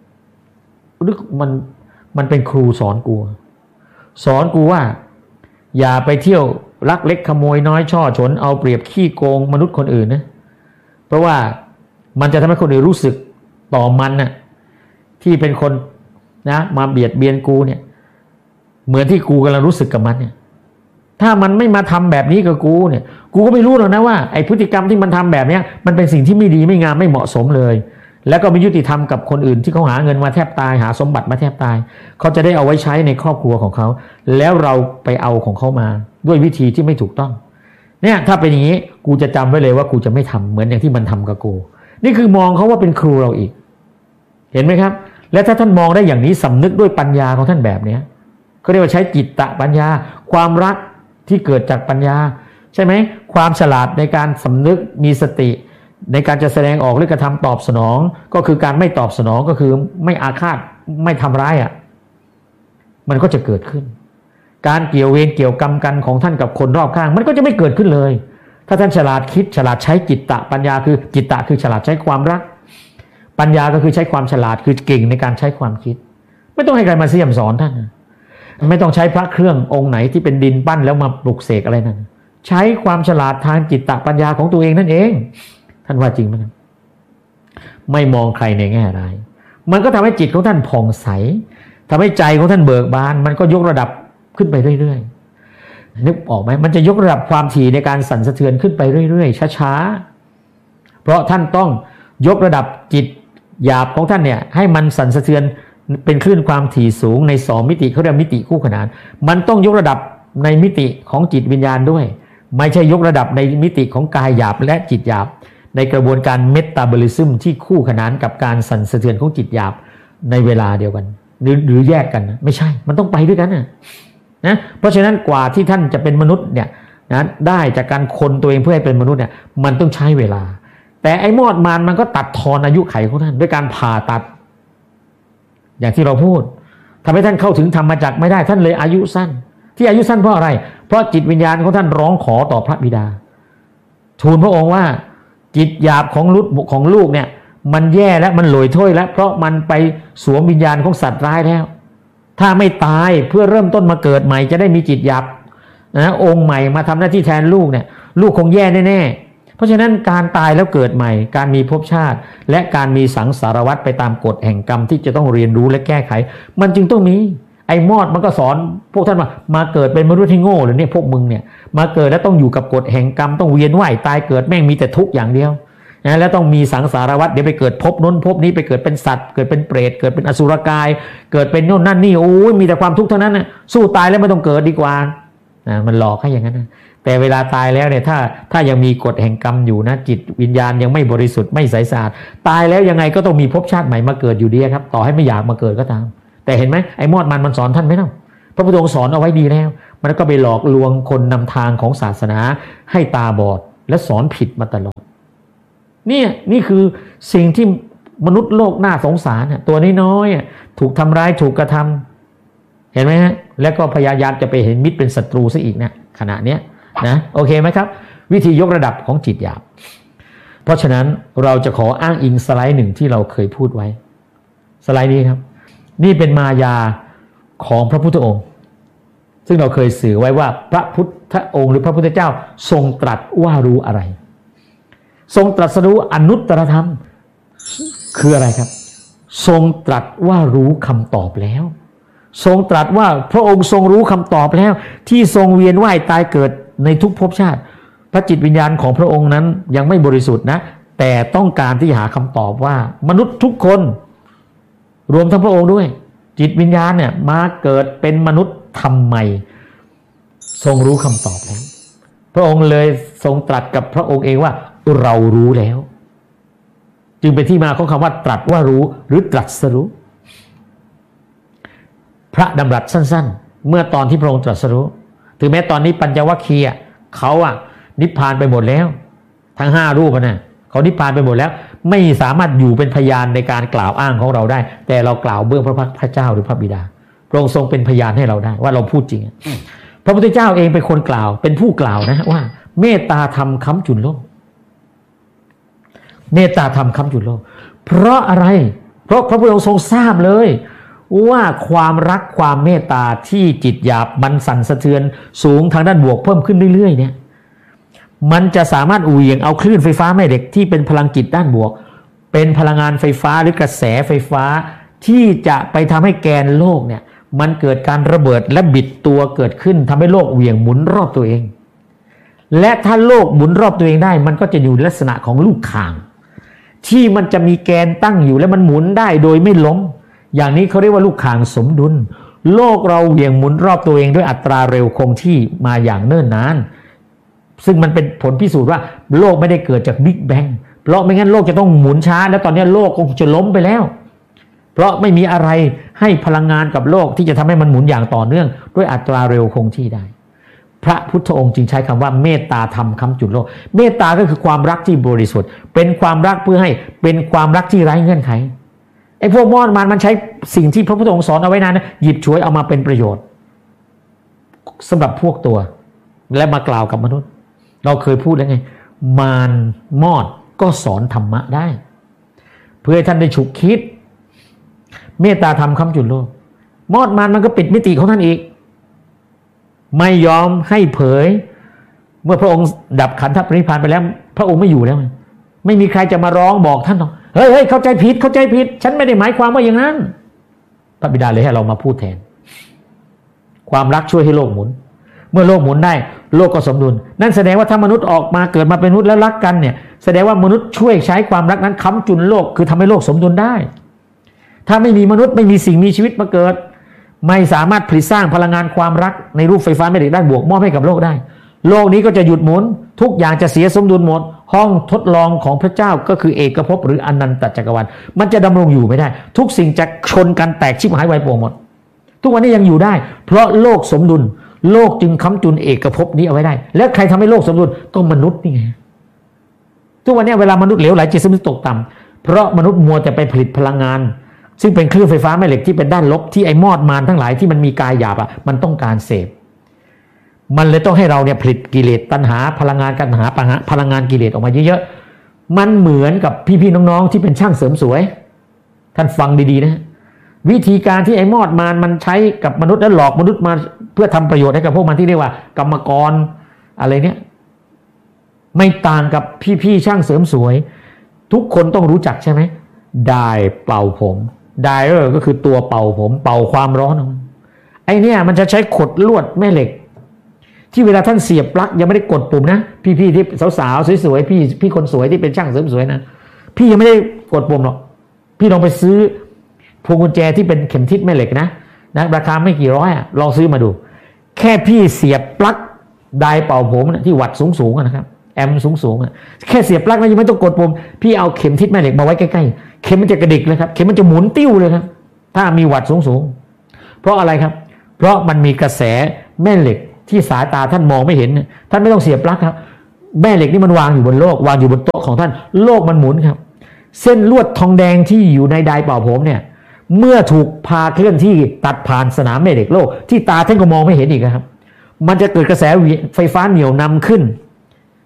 A: มันเป็นครูสอนกูว่าอย่าไปเที่ยวลักเล็กขโมยน้อยช่อฉนเอาเปรียบขี้โกงมนุษย์คนอื่นนะเพราะว่ามันจะทำให้คนอื่นรู้สึกต่อมันน่ะที่เป็นคนนะมาเบียดเบียนกูเนี่ยเหมือนที่กูกำลังรู้สึกกับมันเนี่ยถ้ามันไม่มาทำแบบนี้กับกูเนี่ยกูก็ไม่รู้หรอกนะว่าไอ้พฤติกรรมที่มันทำแบบนี้มันเป็นสิ่งที่ไม่ดีไม่งามไม่เหมาะสมเลยแล้วก็ไม่ยุติธรรมกับคนอื่นที่เขาหาเงินมาแทบตายหาสมบัติมาแทบตายเขาจะได้เอาไว้ใช้ในครอบครัวของเขาแล้วเราไปเอาของเขามาด้วยวิธีที่ไม่ถูกต้องเนี่ยถ้าเป็นอย่างนี้กูจะจำไว้เลยว่ากูจะไม่ทำเหมือนอย่างที่มันทำกับกูนี่คือมองเขาว่าเป็นครูเราอีกเห็นไหมครับและถ้าท่านมองได้อย่างนี้สำนึกด้วยปัญญาของท่านแบบนี้เขาเรียกว่าใช้จิตตะปัญญาความรักที่เกิดจากปัญญาใช่ไหมความฉลาดในการสำนึกมีสติในการจะแสดงออกหรือกระทำตอบสนองก็คือการไม่ตอบสนองก็คือไม่อาฆาตไม่ทำร้ายมันก็จะเกิดขึ้นการเกี่ยวเวรเกี่ยวกรรมกันของท่านกับคนรอบข้างมันก็จะไม่เกิดขึ้นเลยถ้าท่านฉลาดคิดฉลาดใช้จิตตะปัญญาคือจิตตะคือฉลาดใช้ความรักปัญญาก็คือใช้ความฉลาดคือเก่งในการใช้ความคิดไม่ต้องให้ใครมาเสี่ยมสอนท่านไม่ต้องใช้พระเครื่ององค์ไหนที่เป็นดินปั้นแล้วมาปลุกเสกอะไรนั่นใช้ความฉลาดทางจิตตะปัญญาของตัวเองนั่นเองท่านว่าจริงไหมไม่มองใครในแง่ร้ายมันก็ทำให้จิตของท่านผ่องใสทำให้ใจของท่านเบิกบานมันก็ยกระดับขึ้นไปเรื่อยๆนึกออกไหมมันจะยกระดับความถี่ในการสั่นสะเทือนขึ้นไปเรื่อยๆช้าๆเพราะท่านต้องยกระดับจิตหยาบของท่านเนี่ยให้มันสั่นสะเทือนเป็นคลื่นความถี่สูงใน2มิติเขาเรียกมิติคู่ขนานมันต้องยกระดับในมิติของจิตวิญญาณด้วยไม่ใช่ยกระดับในมิติของกายหยาบและจิตหยาบในกระบวนการเมตาบอลิซึมที่คู่ขนานกับการสั่นสะเทือนของจิตหยาบในเวลาเดียวกันหรือแยกกันนะไม่ใช่มันต้องไปด้วยกันนะเพราะฉะนั้นกว่าที่ท่านจะเป็นมนุษย์เนี่ยนะได้จากการคนตัวเองเพื่อให้เป็นมนุษย์เนี่ยมันต้องใช้เวลาแต่ไอ้มอดมารมันก็ตัดทอนอายุไขของท่านด้วยการผ่าตัดอย่างที่เราพูดทำให้ท่านเข้าถึงธรรมจักรไม่ได้ท่านเลยอายุสั้นที่อายุสั้นเพราะอะไรเพราะจิตวิญญาณของท่านร้องขอต่อพระบิดาทูลพระองค์ว่าจิตหยาบของลูกเนี่ยมันแย่และมันหลอยถ้วยแล้วเพราะมันไปสวมวิญญาณของสัตว์ร้ายแล้วถ้าไม่ตายเพื่อเริ่มต้นมาเกิดใหม่จะได้มีจิตหยาบนะองค์ใหม่มาทำหน้าที่แทนลูกเนี่ยลูกคงแย่แน่ๆเพราะฉะนั้นการตายแล้วเกิดใหม่การมีภพชาติและการมีสังสารวัฏไปตามกฎแห่งกรรมที่จะต้องเรียนรู้และแก้ไขมันจึงต้องมีไอ้มอดมันก็สอนพวกท่านว่ามาเกิดเป็นมนุษย์ที่โง่หรือเนี่ยพวกมึงเนี่ยมาเกิดแล้วต้องอยู่กับกฎแห่งกรรมต้องเวียนว่ายตายเกิดแม่งมีแต่ทุกข์อย่างเดียวนะแล้วต้องมีสังสารวัฏเดี๋ยวไปเกิดภพน้นภพนี้ไปเกิดเป็นสัตว์เกิดเป็นเปรตเกิดเป็นอสุรกายเกิดเป็นโน่นนั่นนี่โอ้ยมีแต่ความทุกข์เท่านั้นน่ะสู้ตายแล้วไม่ต้องเกิดดีกว่านะมันหลอกให้อย่างนั้นนะแต่เวลาตายแล้วเนี่ยถ้ายังมีกฎแห่งกรรมอยู่นะจิตวิญญาณยังไม่บริสุทธิ์ไม่ใสสะอาดตายแล้วยังไงก็ต้องมีภพชาติใหม่มาเกิดอยู่ดีครับต่อให้ไม่อยากมาเกิดก็ตามแต่เห็นไหมไอ้มอดมันสอนท่านไหมล่ะพระพุทธองค์สอนเอาไว้ดีแล้วมันก็ไปหลอกลวงคนนำทางของศาสนาให้ตาบอดและสอนผิดมาตลอดนี่คือสิ่งที่มนุษย์โลกน่าสงสารตัวน้อยๆถูกทำร้ายถูกกระทำเห็นไหมฮะแล้วก็พยายามจะไปเห็นมิตรเป็นศัตรูซะอีกนะขณะเนี้ยนะโอเคไหมครับวิธียกระดับของจิตหยาบเพราะฉะนั้นเราจะขออ้างอิงสไลด์หนึ่งที่เราเคยพูดไว้สไลด์นี้ครับนี่เป็นมายาของพระพุทธองค์ซึ่งเราเคยสื่อไว้ว่าพระพุทธองค์หรือพระพุทธเจ้าทรงตรัสว่ารู้อะไรทรงตรัสรู้อนุตตรธรรมคืออะไรครับทรงตรัสว่ารู้คำตอบแล้วทรงตรัสว่าพระองค์ทรงรู้คำตอบแล้วที่ทรงเวียนว่ายตายเกิดในทุกภพชาติพระจิตวิญญาณของพระองค์นั้นยังไม่บริสุทธิ์นะแต่ต้องการที่หาคำตอบว่ามนุษย์ทุกคนรวมทั้งพระองค์ด้วยจิตวิญญาณเนี่ยมาเกิดเป็นมนุษย์ทำไมทรงรู้คำตอบแล้วพระองค์เลยทรงตรัสกับพระองค์เองว่าเรารู้แล้วจึงเป็นที่มาของคำว่าตรัสว่ารู้หรือตรัสรู้พระดำรัสสั้นๆเมื่อตอนที่พระองค์ตรัสรู้ถึงแม้ตอนนี้ปัญจวัคคีย์เขานิพพานไปหมดแล้วทั้ง5รูปนะเขานิพพานไปหมดแล้วไม่สามารถอยู่เป็นพยานในการกล่าวอ้างของเราได้แต่เรากล่าวเบื้องพระเจ้าหรือพระบิดาพระองค์ทรงเป็นพยานให้เราได้ว่าเราพูดจริงพระพุทธเจ้าเองเป็นคนกล่าวเป็นผู้กล่าวนะว่าเมตตาธรรมค้ำจุนโลกเมตตาธรรมค้ำจุนโลกเพราะอะไรเพราะพระพุทธองค์ทรงทราบเลยว่าความรักความเมตตาที่จิตหยาบมันสั่นสะเทือนสูงทางด้านบวกเพิ่มขึ้นเรื่อยๆเนี่ยมันจะสามารถเหวี่ยงเอาคลื่นไฟฟ้าแม่เหล็กที่เป็นพลังจิตด้านบวกเป็นพลังงานไฟฟ้าหรือกระแสไฟฟ้าที่จะไปทำให้แกนโลกเนี่ยมันเกิดการระเบิดและบิดตัวเกิดขึ้นทำให้โลกเหวี่ยงหมุนรอบตัวเองและถ้าโลกหมุนรอบตัวเองได้มันก็จะอยู่ในลักษณะของลูกข่างที่มันจะมีแกนตั้งอยู่และมันหมุนได้โดยไม่ล้มอย่างนี้เขาเรียกว่าลูกข่างสมดุลโลกเราเหวี่ยงหมุนรอบตัวเองด้วยอัตราเร็วคงที่มาอย่างเนิ่นนานซึ่งมันเป็นผลพิสูจน์ว่าโลกไม่ได้เกิดจากบิ๊กแบงเพราะไม่งั้นโลกจะต้องหมุนช้าแล้วตอนนี้โลกคงจะล้มไปแล้วเพราะไม่มีอะไรให้พลังงานกับโลกที่จะทำให้มันหมุนอย่างต่อเนื่องด้วยอัตราเร็วคงที่ได้พระพุทธองค์จึงใช้คำว่าเมตตาธรรมค้ำจุนโลกเมตตาก็คือความรักที่บริสุทธิ์เป็นความรักเพื่อให้เป็นความรักที่ไร้เงื่อนไขไอ้พวกมอดมันใช้สิ่งที่พระพุทธองค์สอนเอาไว้นั้นหยิบฉวยเอามาเป็นประโยชน์สำหรับพวกตัวและมากล่าวกับมนุษย์เราเคยพูดแล้วไงมารมอดก็สอนธรรมะได้เพื่อให้ท่านได้ฉุกคิดเมตตาธรรมค้ำจุนโลกมอดมันก็ปิดมิติของท่านอีกไม่ยอมให้เผยเมื่อพระองค์ดับขันธปรินิพพานไปแล้วพระองค์ไม่อยู่แล้วไม่มีใครจะมาร้องบอกท่านหรอกเฮ้ยเข้าใจผิดฉันไม่ได้หมายความว่าอย่างนั้นพระบิดาเลยให้เรามาพูดแทนความรักช่วยให้โลกหมุนเมื่อโลกหมุนได้โลกก็สมดุลนั่นแสดงว่าถ้ามนุษย์ออกมาเกิดมาเป็นมนุษย์แล้วรักกันเนี่ยแสดงว่ามนุษย์ช่วยใช้ความรักนั้นค้ำจุนโลกคือทำให้โลกสมดุลได้ถ้าไม่มีมนุษย์ไม่มีสิ่งมีชีวิตมาเกิดไม่สามารถผลิตสร้างพลังงานความรักในรูปไฟฟ้าแม่เหล็กด้านบวกมอบให้กับโลกได้โลกนี้ก็จะหยุดหมุนทุกอย่างจะเสียสมดุลหมดห้องทดลองของพระเจ้าก็คือเอกภพหรืออนันตจักรวาลมันจะดำรงอยู่ไม่ได้ทุกสิ่งจะชนกันแตกชิบหายวายป่วงหมดทุกวันนี้ยังอยู่ได้เพราะโลกสมดุลโลกจึงค้ำจุนเอกภพนี้เอาไว้ได้แล้วใครทำให้โลกสมดุลก็มนุษย์นี่ไงทุกวันนี้เวลามนุษย์เหลวไหลจิตสำนึกตกต่ำเพราะมนุษย์มัวแต่ไปผลิตพลังงานซึ่งเป็นคลื่นไฟฟ้าแม่เหล็กที่เป็นด้านลบที่ไอ้มอดมารทั้งหลายที่มันมีกายหยาบมันต้องการเสพมันเลยต้องให้เราเนี่ยผลิตกิเลสตัณหาพลังงานกันหาพลังงานกิเลสออกมาเยอะๆมันเหมือนกับพี่ๆน้องๆที่เป็นช่างเสริมสวยท่านฟังดีๆนะวิธีการที่ไอ้มอดมารมันใช้กับมนุษย์และหลอกมนุษย์มาเพื่อทำประโยชน์ให้กับพวกมันที่เรียกว่ากรรมกรอะไรเนี่ยไม่ต่างกับพี่ๆช่างเสริมสวยทุกคนต้องรู้จักใช่ไหมได้เป่าผมไดเออร์ก็คือตัวเป่าผมเป่าความร้อนไอ้เนี่ยมันจะใช้ขดลวดแม่เหล็กที่เวลาท่านเสียบปลั๊กยังไม่ได้กดปุ่มนะพี่ๆที่สาวๆสวยๆพี่คนสวยที่เป็นช่างเสริมสวยนะพี่ยังไม่ได้กดปุ่มหรอกพี่ลองไปซื้อพวงกุญแจที่เป็นเข็มทิศแม่เหล็กนะราคาไม่กี่ร้อยลองซื้อมาดูแค่พี่เสียบปลั๊กไดร์เป่าผมนะที่วัดสูงๆนะครับแอมสูงๆแค่เสียบปลั๊กนะยังไม่ต้องกดปุ่มพี่เอาเข็มทิศแม่เหล็กมาไว้ใกล้ๆเข็มมันจะกระดิกเลยครับเข็มมันจะหมุนติ้วเลยครับถ้ามีวัดสูงๆเพราะอะไรครับเพราะมันมีกระแสแม่เหล็กที่สายตาท่านมองไม่เห็นท่านไม่ต้องเสียบปลั๊กครับแม่เหล็กนี่มันวางอยู่บนโลกวางอยู่บนโต๊ะของท่านโลกมันหมุนครับเส้นลวดทองแดงที่อยู่ในไดร์เป่าผมเนี่ยเมื่อถูกพาเคลื่อนที่ตัดผ่านสนามแม่เหล็กโลกที่ตาท่านก็มองไม่เห็นอีกครับมันจะเกิดกระแสไฟฟ้าเหนี่ยวนำขึ้น